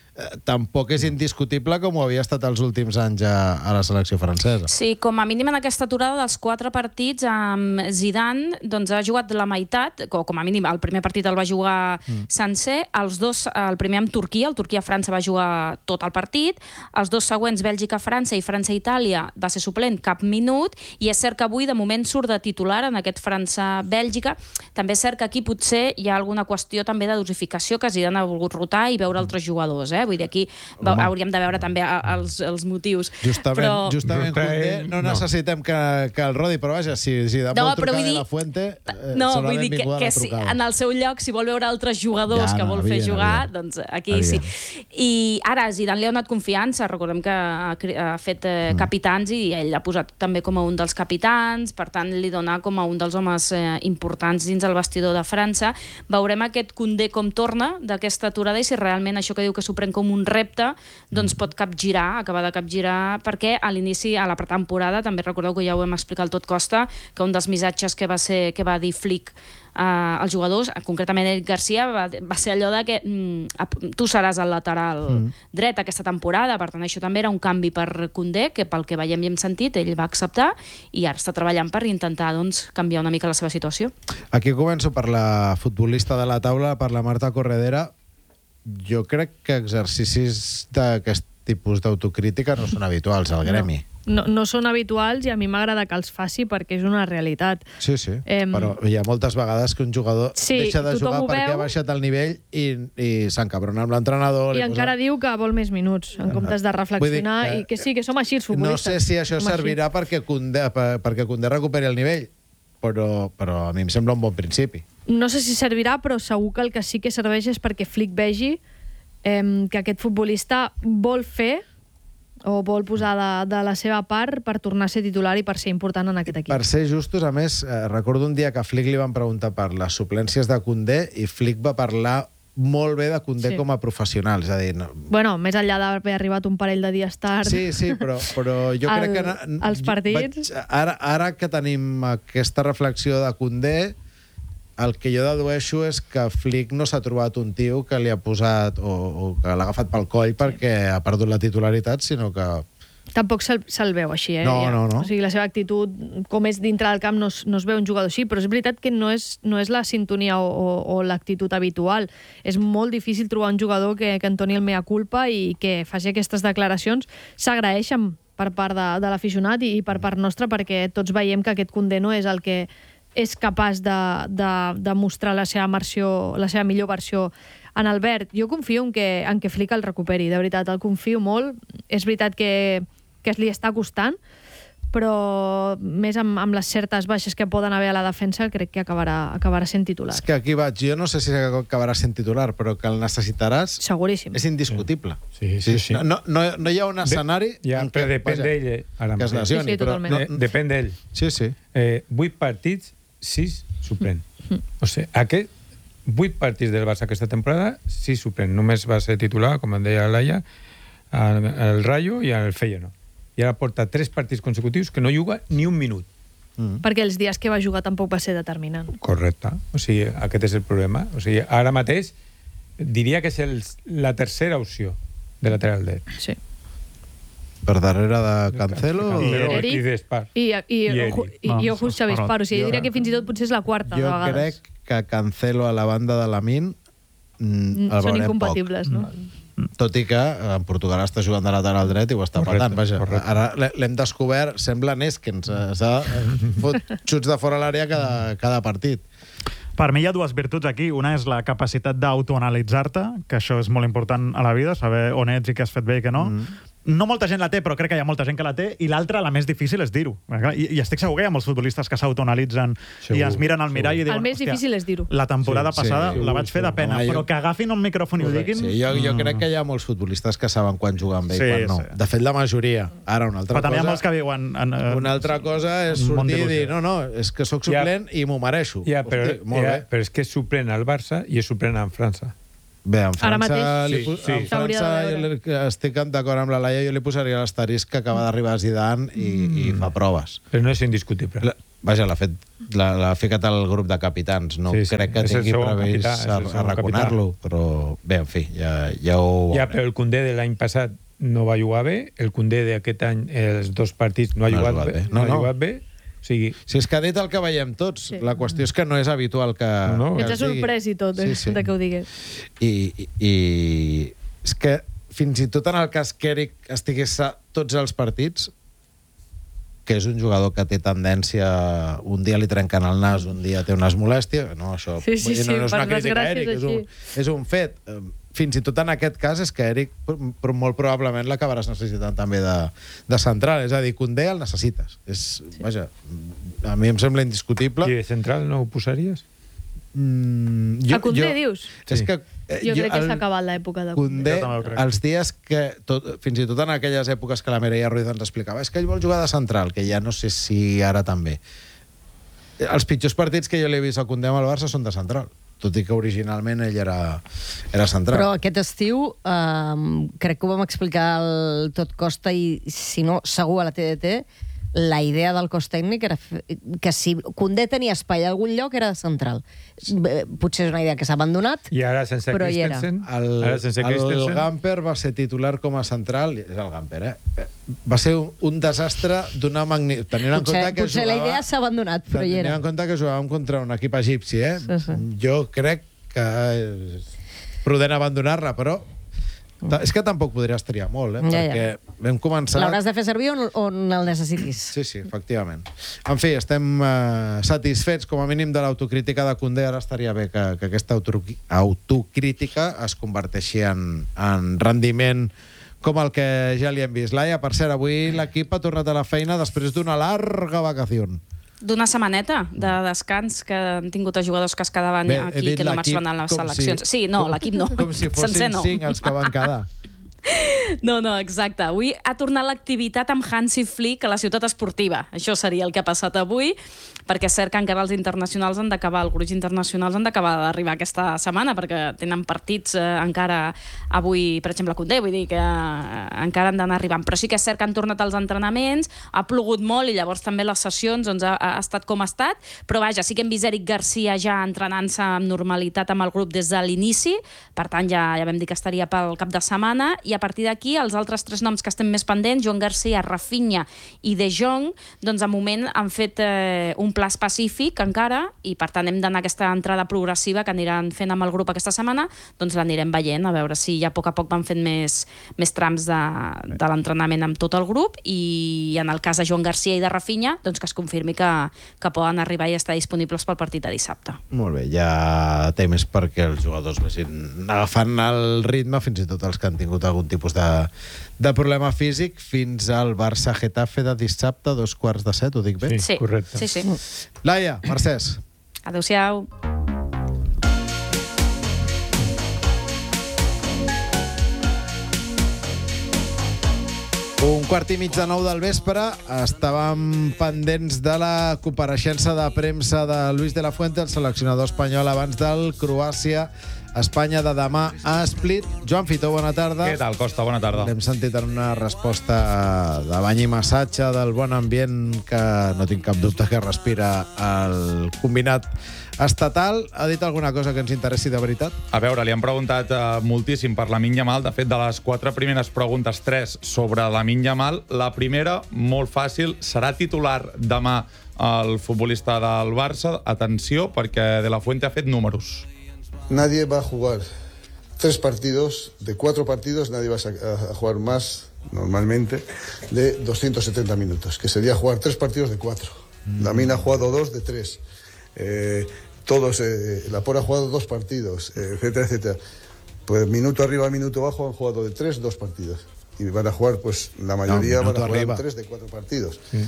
tampoc és indiscutible com ho havia estat els últims anys a la selecció francesa. Sí, com a mínim en aquesta aturada dels 4 partits amb Zidane ha jugat la meitat, com a mínim el primer partit el va jugar sencer, els dos, el primer amb Turquia, el Turquia-França va jugar tot el partit, els dos següents, Bèlgica-França i França-Itàlia, va ser suplent cap minut, i és cert que avui de moment surt de titular en aquest França-Bèlgica. També és cert que aquí potser hi ha alguna qüestió també de dosificació, que Zidane ha volgut rotar i veure altres jugadors, Vull dir, aquí hauríem de veure també els motius. Justament, Koundé, no necessitem que el rodi, però vaja, si de molt trucada de la Fuente, serà benvinguda la trucada. En el seu lloc, si vol veure altres jugadors que vol fer jugar, doncs aquí sí. I ara Zidane li ha donat confiança, recordem que ha fet capitans i ell l'ha posat també com a un dels capitans, per tant li dona com a un dels homes importants dins el vestidor de França. Veurem aquest Koundé com torna d'aquesta aturada i si realment això que diu que s'ho pren com un repte, doncs pot acabar de capgirar, perquè a l'inici, a la pretemporada, també recordeu que ja ho hem explicat al Tot Costa, que un dels missatges que va dir Flick als jugadors, concretament Eric Garcia, va ser allò de que tu seràs el lateral dret aquesta temporada, per tant això també era un canvi per Koundé, que pel que veiem i hem sentit, ell va acceptar i ara està treballant per intentar canviar una mica la seva situació. Aquí començo per la futbolista de la taula, per la Marta Corredera. Jo crec que exercicis d'aquest tipus d'autocrítica no són habituals al gremi. No són habituals i a mi m'agrada que els faci perquè és una realitat. Sí, però hi ha moltes vegades que un jugador deixa de jugar perquè ha baixat el nivell i s'encabrona amb l'entrenador. I encara diu que vol més minuts, en comptes de reflexionar, i que sí, que som així els futbolistes. No sé si això servirà perquè Koundé recuperi el nivell, però a mi em sembla un bon principi. No sé si servirà, però segur que el que sí que serveix és perquè Flick vegi que aquest futbolista vol fer o vol posar de la seva part per tornar a ser titular i per ser important en aquest equip. Per ser justos, a més, recordo un dia que a Flick li van preguntar per les suplències de Koundé i Flick va parlar molt bé de Koundé com a professional, és a dir... Bueno, més enllà d'haver arribat un parell de dies tard... Sí, però jo crec que... Els partits... Ara que tenim aquesta reflexió de Koundé, el que jo dedueixo és que Flick no s'ha trobat un tio que li ha posat o que l'ha agafat pel coll perquè ha perdut la titularitat, sinó que... Tampoc se'l veu així, No. O sigui, la seva actitud, com és dintre del camp, no es veu un jugador així, però és veritat que no és la sintonia o l'actitud habitual. És molt difícil trobar un jugador que entoni el mea culpa i que faci aquestes declaracions. S'agraeixen per part de l'aficionat i per part nostra, perquè tots veiem que aquest Koundé no és el que és capaç de mostrar la seva millor versió en el verd. Jo confio en que Flick el recuperi, de veritat, el confio molt. És veritat que li està costant, però més amb les certes baixes que poden haver a la defensa, crec que acabarà sent titular. És que aquí vaig, jo no sé si acabarà sent titular, però que el necessitaràs... Seguríssim. És indiscutible. Sí. No hi ha un escenari... Però depèn d'ell, ara que es lesioni. Sí, totalment. Depèn d'ell. Sí. 8 partits, 6 suplent. O sigui, 8 partits del Barça aquesta temporada, 6 suplent. Només va ser titular, com en deia Laia, el Rayo i el Feyenoord. I ara porta 3 partits consecutius que no juga ni un minut. Perquè els dies que va jugar tampoc va ser determinant. Correcte. O sigui, aquest és el problema. O sigui, ara mateix diria que és la tercera opció de lateral dret. Sí. Per darrere de Cancelo i d'Espar. I Ojus Xavi Espar. O sigui, jo diria que fins i tot potser és la quarta, de vegades. Jo crec que Cancelo a la banda de Lamine el són veurem incompatibles, poc. no? Tot i que en Portugal està jugant de lateral dret i ho està patant. Vaja, ara l'hem descobert, sembla Neskens, s'ha fot xuts de fora l'àrea cada partit. Per mi hi ha dues virtuts aquí. Una és la capacitat d'autoanalitzar-te, que això és molt important a la vida, saber on ets i què has fet bé i què no. No molta gent la té, però crec que hi ha molta gent que la té, i l'altra, la més difícil, és dir-ho. I estic segur que hi ha molts futbolistes que s'autoanalitzen i es miren al mirall i diuen... El més difícil és dir-ho. La temporada passada la vaig fer de pena, però que agafin un micròfon i ho diguin... Sí, jo crec que hi ha molts futbolistes que saben quan juguen bé i quan no. De fet, la majoria. Ara, una altra cosa... Però també hi ha molts que viuen... Una altra cosa és sortir i dir no, és que sóc suplent i m'ho mereixo. Però és que és suplent al Barça i és suplent en França. Bé, en França estic d'acord amb la Laia, jo li posaria l'asterisc que acaba d'arribar a Zidane i fa proves. Però no és indiscutible. Vaja, l'ha ficat al grup de capitans. No crec que tingui previst arraconar-lo, però bé, en fi, ja ho... Ja, però el Koundé de l'any passat no va jugar bé, el Koundé d'aquest any, els 2 partits, no ha jugat bé. No ha jugat bé. Si és que ha dit el que veiem tots, la qüestió és que no és habitual que... Que ens ha sorprès i tot, de que ho digués. I és que fins i tot en el cas que Eric estigués a tots els partits, que és un jugador que té tendència... Un dia li trenquen el nas, un dia té unes molèsties... No, això no és una crítica a Eric, és un fet. Fins i tot en aquest cas és que Eric molt probablement l'acabaràs necessitant també de central. És a dir, Koundé el necessites. Vaja, a mi em sembla indiscutible. I de central no ho posaries? A Koundé, dius? És que jo crec que s'ha acabat l'època de Koundé. Els dies que, fins i tot en aquelles èpoques que la Mireia Ruiz ens explicava, és que ell vol jugar de central, que ja no sé si ara també. Els pitjors partits que jo l'he vist a Koundé amb el Barça són de central, tot i que originalment ell era central. Però aquest estiu crec que ho vam explicar al Tot Costa i, si no, segur a la TDT, la idea del cos tècnic era que si Koundé tenia espai a algun lloc era central. Potser és una idea que s'ha abandonat, i ara sense però hi era. El Gamper va ser titular com a central, és el Gamper, va ser un desastre d'una magnitud. Potser la idea s'ha abandonat, però hi era. Tenint en compte que jugàvem contra un equip egipci, jo crec que és prudent abandonar-la, però és que tampoc podries triar molt, perquè vam començar... L'hauràs de fer servir on el necessitis. Sí, efectivament. En fi, estem satisfets, com a mínim, de l'autocrítica de Koundé. Ara estaria bé que aquesta autocrítica es converteixi en rendiment com el que ja li hem vist. Laia, per cert, avui l'equip ha tornat a la feina després d'una larga vacació. D'una setmaneta de descans que han tingut els jugadors que es quedaven aquí, que no marxaven a les seleccions. Sí, no, l'equip no. Com si fossin 5 els que van quedar. No, exacte. Avui ha tornat l'activitat amb Hansi Flick a la ciutat esportiva. Això seria el que ha passat avui, perquè és cert que encara els internacionals han d'acabar, els grups internacionals han d'acabar d'arribar aquesta setmana, perquè tenen partits encara avui, per exemple, Koundé, vull dir que encara han d'anar arribant. Però sí que és cert que han tornat als entrenaments, ha plogut molt i llavors també les sessions doncs, ha estat com ha estat, però vaja, sí que hem vist Eric Garcia ja entrenant-se amb normalitat amb el grup des de l'inici, per tant ja vam dir que estaria pel cap de setmana, i a partir d'aquí els altres 3 noms que estem més pendents, Joan Garcia, Rafinha i De Jong, doncs de moment han fet un pla específic encara, i per tant hem d'anar a aquesta entrada progressiva que aniran fent amb el grup aquesta setmana, doncs l'anirem veient, a veure si ja a poc van fent més trams de l'entrenament amb tot el grup, i en el cas de Joan Garcia i de Rafinha, doncs que es confirmi que poden arribar i estar disponibles pel partit de dissabte. Molt bé, ja temps perquè els jugadors vagin agafant el ritme, fins i tot els que han tingut algun tipus de problema físic, fins al Barça-Getafe de dissabte, 2:15, ho dic bé? Sí, correcte. Sí. Laia, Mercès. Adéu-siau. 8:45 del vespre. Estàvem pendents de la compareixença de premsa de Luis de la Fuente, el seleccionador espanyol, abans del Croàcia-Espanya de demà a Split. Joan Fitó, bona tarda. Què tal, Costa? Bona tarda. L'hem sentit en una resposta de bany i massatge, del bon ambient que no tinc cap dubte que respira el combinat estatal. Ha dit alguna cosa que ens interessi de veritat? A veure, li han preguntat moltíssim per Lamine Yamal. De fet, de les 4 primeres preguntes, 3 sobre Lamine Yamal. La primera, molt fàcil, serà titular demà el futbolista del Barça. Atenció, perquè De la Fuente ha fet números. Nadie va a jugar 3 partidos, de 4 partidos, nadie va a jugar más, normalmente, de 270 minutos, que sería jugar 3 partidos de 4. Lamine ha jugado 2 de 3. Todos, Laporte ha jugado 2 partidos, etcétera, etcétera. Pues minuto arriba, minuto abajo han jugado de 3, 2 partidos. Y van a jugar, pues la mayoría van a jugar 3 de 4 partidos. Sí.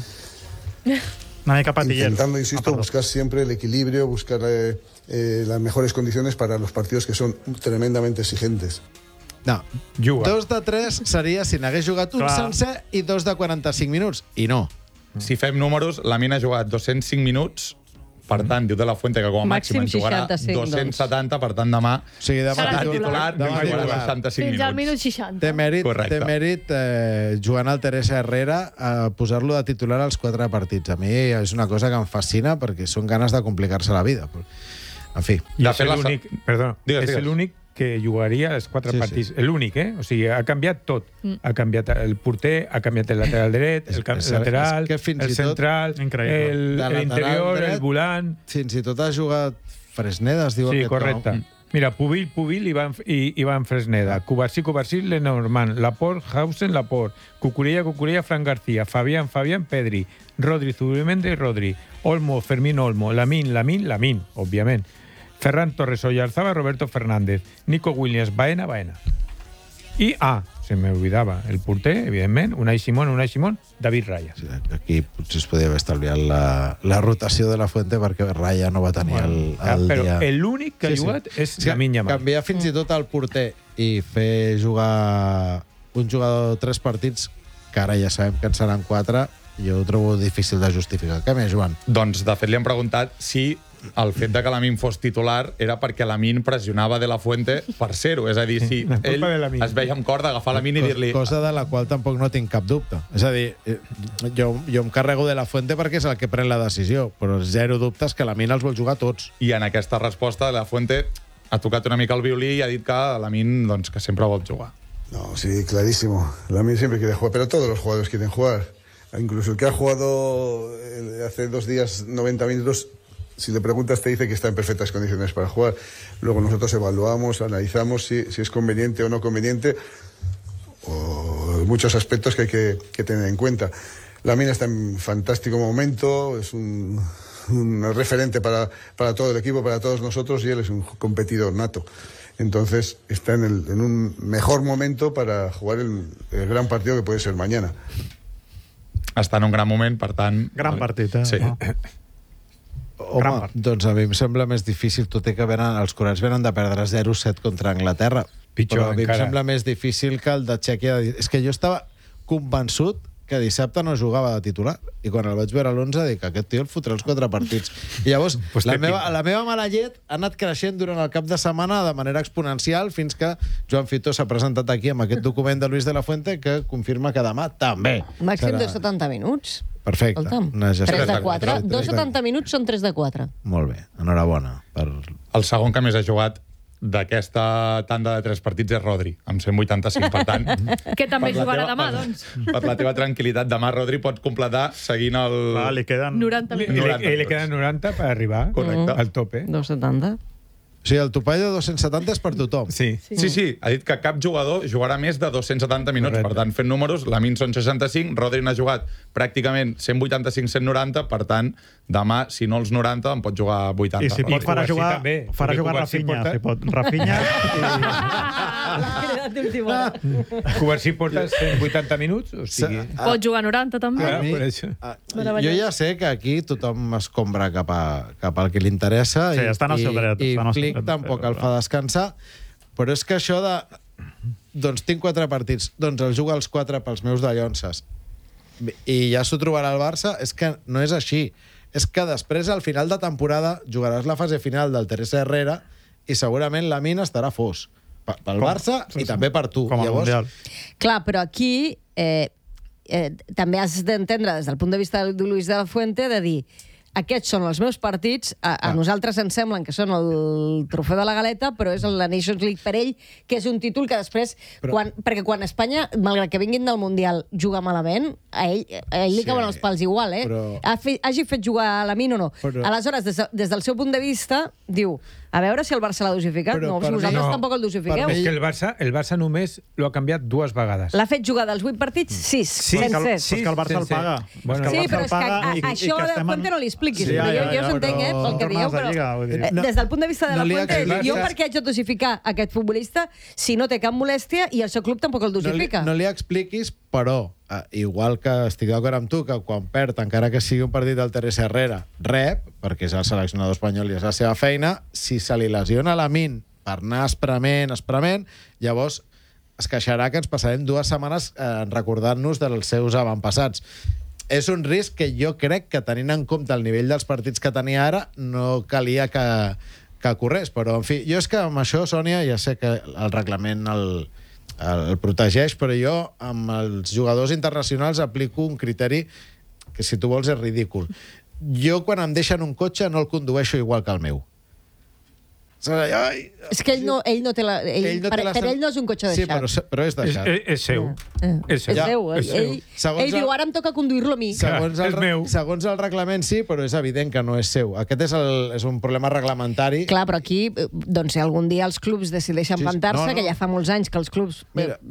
Intentando, insisto, buscar siempre el equilibrio, buscar las mejores condiciones para los partidos que son tremendamente exigentes. No, 2 de 3 seria si n'hagués jugat un sencer i 2 de 45 minuts, i no. Si fem números, Lamine ha jugat 205 minuts, per tant, diu De la Fuente que com a màxim en jugarà 270, per tant, demà serà titular, demà jugarà 65 fins minuts. al minut 60. Té mèrit jugant al Teresa Herrera a posar-lo de titular als 4 partits. A mi és una cosa que em fascina perquè són ganes de complicar-se la vida. En fi. I és l'únic que jugaria els 4 partits. L'únic, O sigui, ha canviat tot. Ha canviat el porter, ha canviat el lateral dret, el lateral, el central, l'interior, el volant... Fins i tot ha jugat Fresneda, es diu aquest. Sí, correcte. Mira, Pubil, Ivan Fresneda, Cubarsí, Lenormand, Laporte, Hausen, Laporte, Cucurella, Fran García, Fabián, Pedri, Rodri, Zubimendi, Rodri, Olmo, Fermín Olmo, Lamine, òbviament, Ferran Torres, Oyarzabal, Roberto Fernández, Nico Williams, Baena. I, se me olvidava, el porter, evidentment, Unai Simón, David Raya. Sí, aquí potser es podia haver estalviat la rotació de la Fuente perquè Raya no va tenir el dia... Però l'únic que ha jugat és Lamine Yamal. Canviar fins i tot el porter i fer jugar un jugador 3 partits, que ara ja sabem que en seran 4, jo ho trobo difícil de justificar. Què més, Joan? Doncs, de fet, li han preguntat si el fet de que Lamine fos titular era perquè Lamine pressionava De la Fuente per ser-ho. És a dir, si ell es veia amb cor d'agafar Lamine i dir-li... Cosa de la qual tampoc no tinc cap dubte. És a dir, jo em carrego De la Fuente perquè és el que pren la decisió, però zero dubtes que Lamine els vol jugar tots. I en aquesta resposta, De la Fuente ha tocat una mica el violí i ha dit que Lamine, doncs, que sempre vol jugar. No, sí, clarísimo. Lamine siempre quiere jugar, pero todos los jugadores quieren jugar. Incluso el que ha jugado hace 2 días 90 minutos, si le preguntas te dice que está en perfectas condiciones para jugar. Luego nosotros evaluamos, analizamos si es conveniente o no conveniente, o muchos aspectos que hay que tener en cuenta. Lamine está en fantástico momento, es un referente para todo el equipo, para todos nosotros, y él es un competidor nato. Entonces está en un mejor momento para jugar el gran partido que puede ser mañana. Està en un gran moment, per tant... Gran partit, Sí. Home, doncs a mi em sembla més difícil, tot i que els coreans venen de perdre 0-7 contra Anglaterra. Però a mi em sembla més difícil que el de Txèquia. És que jo estava convençut que dissabte no jugava de titular. I quan el vaig veure a l'11 dic, aquest tio el fotrà els 4 partits. I llavors, la meva mala llet ha anat creixent durant el cap de setmana de manera exponencial fins que Joan Fitó s'ha presentat aquí amb aquest document de Luis de la Fuente que confirma que demà també. Màxim de 70 minuts. Perfecte. 3 de 4. 2,70 minuts són 3 de 4. Molt bé, enhorabona. El segon que més ha jugat d'aquesta tanda de 3 partits és Rodri, amb 185, per tant... Que també jugarà demà, doncs. Per la teva tranquil·litat, demà Rodri pot completar seguint el... Li queden 90 minuts. Li queden 90 per arribar al tope. 2,70. O sigui, el topall de 270 és per tothom. Sí. Ha dit que cap jugador jugarà més de 270 minuts. Correcte. Per tant, fent números, Lamine són 65, Rodri n'ha jugat pràcticament 185-180, per tant, demà, si no els 90, en pot jugar 80. I si pot, farà jugar Rafinha. Si pot, Rafinha... Cubarsí porta 180 minuts? O sigui... Pot jugar 90, també. Jo ja sé que aquí tothom escombra cap al que li interessa. Sí, estan al seu dret. I Flick tampoc el fa descansar, però és que això de doncs tinc 4 partits, doncs els jugo els 4 pels meus dallonses. I ja s'ho trobarà el Barça. És que no és així. És que després, al final de temporada, jugaràs la fase final del Teresa Herrera i segurament la mina estarà fos. Pel Barça i també per tu. Com al Mundial. Clar, però aquí també has d'entendre des del punt de vista de Luis de la Fuente de dir aquests són els meus partits, a nosaltres ens semblen que són el trofeu de la galeta, però és la Nations League per ell, que és un títol que després, perquè quan Espanya, malgrat que vinguin del Mundial, juga malament, a ell li cauen els pals igual, hagi fet jugar a Lamine o no. Aleshores, des del seu punt de vista, diu, a veure si el Barça l'ha dosificat. No, si vosaltres tampoc el dosifiqueu. És que el Barça només l'ho ha canviat 2 vegades. L'ha fet jugar dels 8 partits? 6. Però és que el Barça el paga. Sí, però és que això de Fuente no li expliquis. Jo us entenc, pel que dieu, però des del punt de vista de la Fuente, jo per què haig de dosificar aquest futbolista si no té cap molèstia i el seu club tampoc el dosifica? No li expliquis, però igual que estic d'acord amb tu, que quan perd, encara que sigui un partit del Teresa Herrera, rep, perquè és el seleccionador espanyol i és la seva feina, si se li lesiona Lamine per anar esprement, llavors es queixarà que ens passarem 2 setmanes recordant-nos dels seus avantpassats. És un risc que jo crec que, tenint en compte el nivell dels partits que tenia ara, no calia que corrés. Però, en fi, jo és que amb això, Sònia, ja sé que el reglament el protegeix, però jo amb els jugadors internacionals aplico un criteri que, si tu vols, és ridícul. Jo, quan em deixen un cotxe, no el condueixo igual que el meu. És que ell no té la... Per ell no és un cotxe deixat. Sí, però és deixat. És seu. És seu. Ell diu, ara em toca conduir-lo a mi. Segons el reglament, sí, però és evident que no és seu. Aquest és un problema reglamentari. Clar, però aquí, doncs, si algun dia els clubs decideixen plantar-se, que ja fa molts anys que els clubs...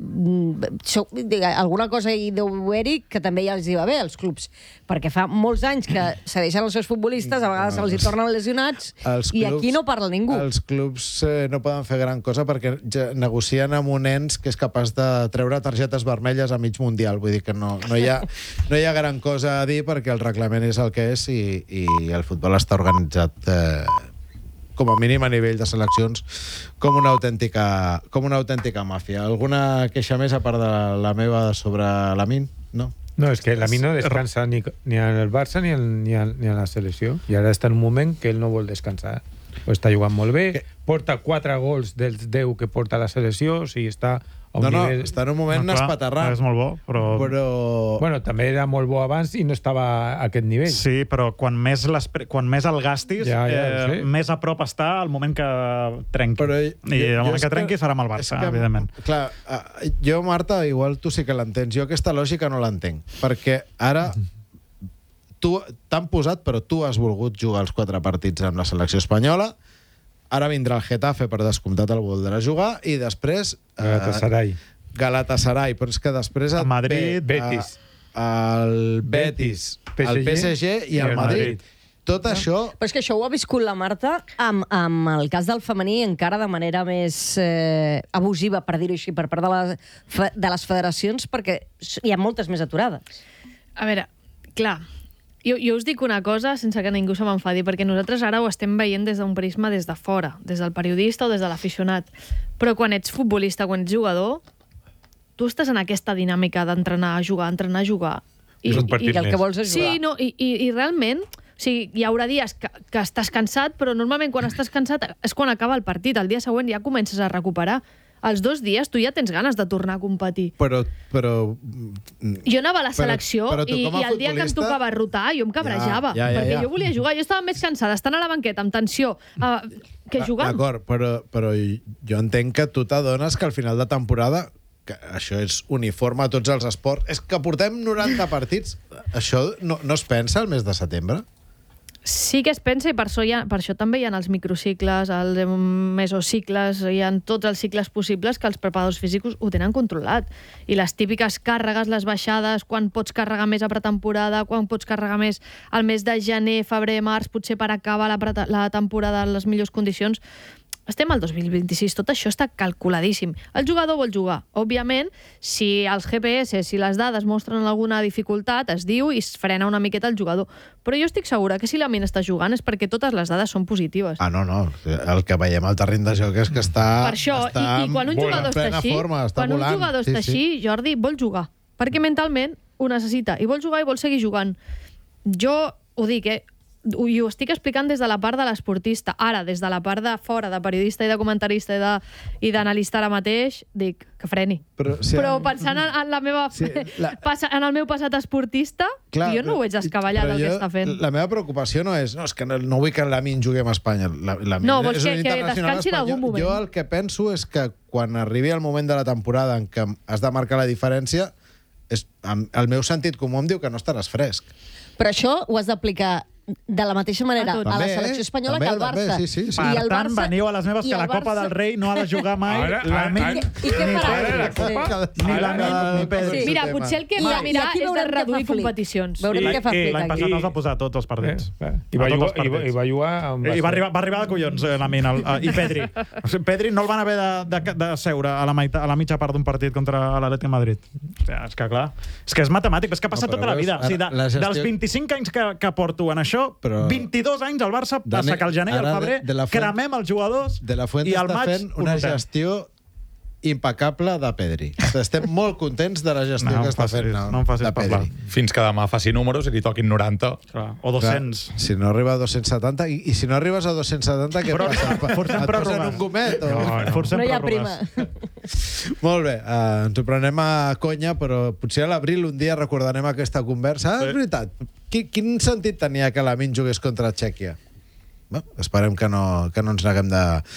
Alguna cosa hi deu haver-hi que també ja els hi va bé, als clubs, perquè fa molts anys que cedeixen els seus futbolistes, a vegades se'ls hi tornen lesionats, i aquí no parla ningú. Els clubs no poden fer gran cosa perquè negocien amb un ens que és capaç de treure targetes vermelles a mig mundial. Vull dir que no hi ha gran cosa a dir perquè el reglament és el que és i el futbol està organitzat com a mínim a nivell de seleccions com una autèntica màfia. Alguna queixa més a part de la meva sobre Lamine? No? No, és que Lamine no descansa ni en el Barça ni en la selecció. I ara està en un moment que ell no vol descansar. Està jugant molt bé, porta 4 gols dels 10 que porta la selecció, o sigui, està a un nivell... està en un moment espaterrant. És molt bo, però... Bueno, també era molt bo abans i no estava a aquest nivell. Sí, però quan més el gastis, més a prop està el moment que trenqui. I el moment que trenqui serà amb el Barça, evidentment. Clar, jo, Marta, igual tu sí que l'entens. Jo aquesta lògica no l'entenc, perquè ara... t'han posat, però tu has volgut jugar els 4 partits amb la selecció espanyola, ara vindrà el Getafe, per descomptat el voldrà jugar, i després... Galatasaray, però és que després... Madrid, Betis. El Betis, el PSG i el Madrid. Tot això... Però és que això ho ha viscut la Marta amb el cas del femení encara de manera més abusiva, per dir-ho així, per part de les federacions, perquè hi ha moltes més aturades. A veure, clar... Jo us dic una cosa sense que ningú se m'enfadi, perquè nosaltres ara ho estem veient des d'un prisma des de fora, des del periodista o des de l'aficionat. Però quan ets futbolista, quan ets jugador, tu estàs en aquesta dinàmica d'entrenar a jugar, I el que vols és jugar. Sí, no, i realment... O sigui, hi haurà dies que estàs cansat, però normalment quan estàs cansat és quan acaba el partit. El dia següent ja comences a recuperar. Els 2 dies tu ja tens ganes de tornar a competir. Però... Jo anava a la selecció i el dia que em tocava rotar jo em cabrejava, perquè jo volia jugar. Jo estava més cansada estant a la banqueta amb tensió que jugant. D'acord, però jo entenc que tu t'adones que al final de temporada, que això és uniforme a tots els esports, és que portem 90 partits. Això no es pensa el mes de setembre? Sí que es pensa, i per això també hi ha els microcicles, els mesocicles, hi ha tots els cicles possibles que els preparadors físics ho tenen controlat. I les típiques càrregues, les baixades, quan pots carregar més a pretemporada, quan pots carregar més al mes de gener, febrer, març, potser per acabar la temporada en les millors condicions, estem al 2026, tot això està calculadíssim. El jugador vol jugar. Òbviament, si els GPS, si les dades mostren alguna dificultat, es diu i es frena una miqueta el jugador. Però jo estic segura que si Lamine està jugant és perquè totes les dades són positives. No. El que veiem al terreny de joc és que està... Per això, i quan un jugador està així, així, Jordi, vol jugar. Perquè mentalment ho necessita. I vol jugar i vol seguir jugant. Jo ho dic, i ho estic explicant des de la part de l'esportista. Ara, des de la part de fora, de periodista i de comentarista i d'analista ara mateix, dic que freni. Però pensant en la meva... en el meu passat esportista, jo no ho veig descabellat el que està fent. La meva preocupació no és que no vull que Lamine jugui a Espanya. No, vols que descansi en algun moment. Jo el que penso és que quan arribi el moment de la temporada en què has de marcar la diferència, el meu sentit comú em diu que no estaràs fresc. Però això ho has d'aplicar de la mateixa manera a la selecció espanyola que al Barça. Per tant, veniu a les meves que la Copa del Rei no ha de jugar mai Lamine ni Pedri. Ni Lamine ni Pedri. Mira, potser el que hem de mirar és de reduir competicions. Veurem què fa Flick. L'any passat els va posar tots els partits. I va jugar... I va arribar de collons, Lamine i Pedri. Pedri no el van haver de seure a la mitja part d'un partit contra l'Atlètic de Madrid. És que clar, és que és matemàtic, és que ha passat tota la vida. Dels 25 anys que porto en això, 22 anys al Barça passa que al gener i al febrer cremem els jugadors i al maig fent una gestió impecable de Pedri. Estem molt contents de la gestió que està fent de Pedri. Fins que demà faci números i li toquin 90. O 200. Si no arriba a 270, i si no arribes a 270, què passa? Et posen un gomet? No hi ha prima. Molt bé, ens ho prenem a conya, però potser a l'abril un dia recordarem aquesta conversa. És veritat, quin sentit tenia que Lamine jugués contra Txèquia? Esperem que no ens neguem de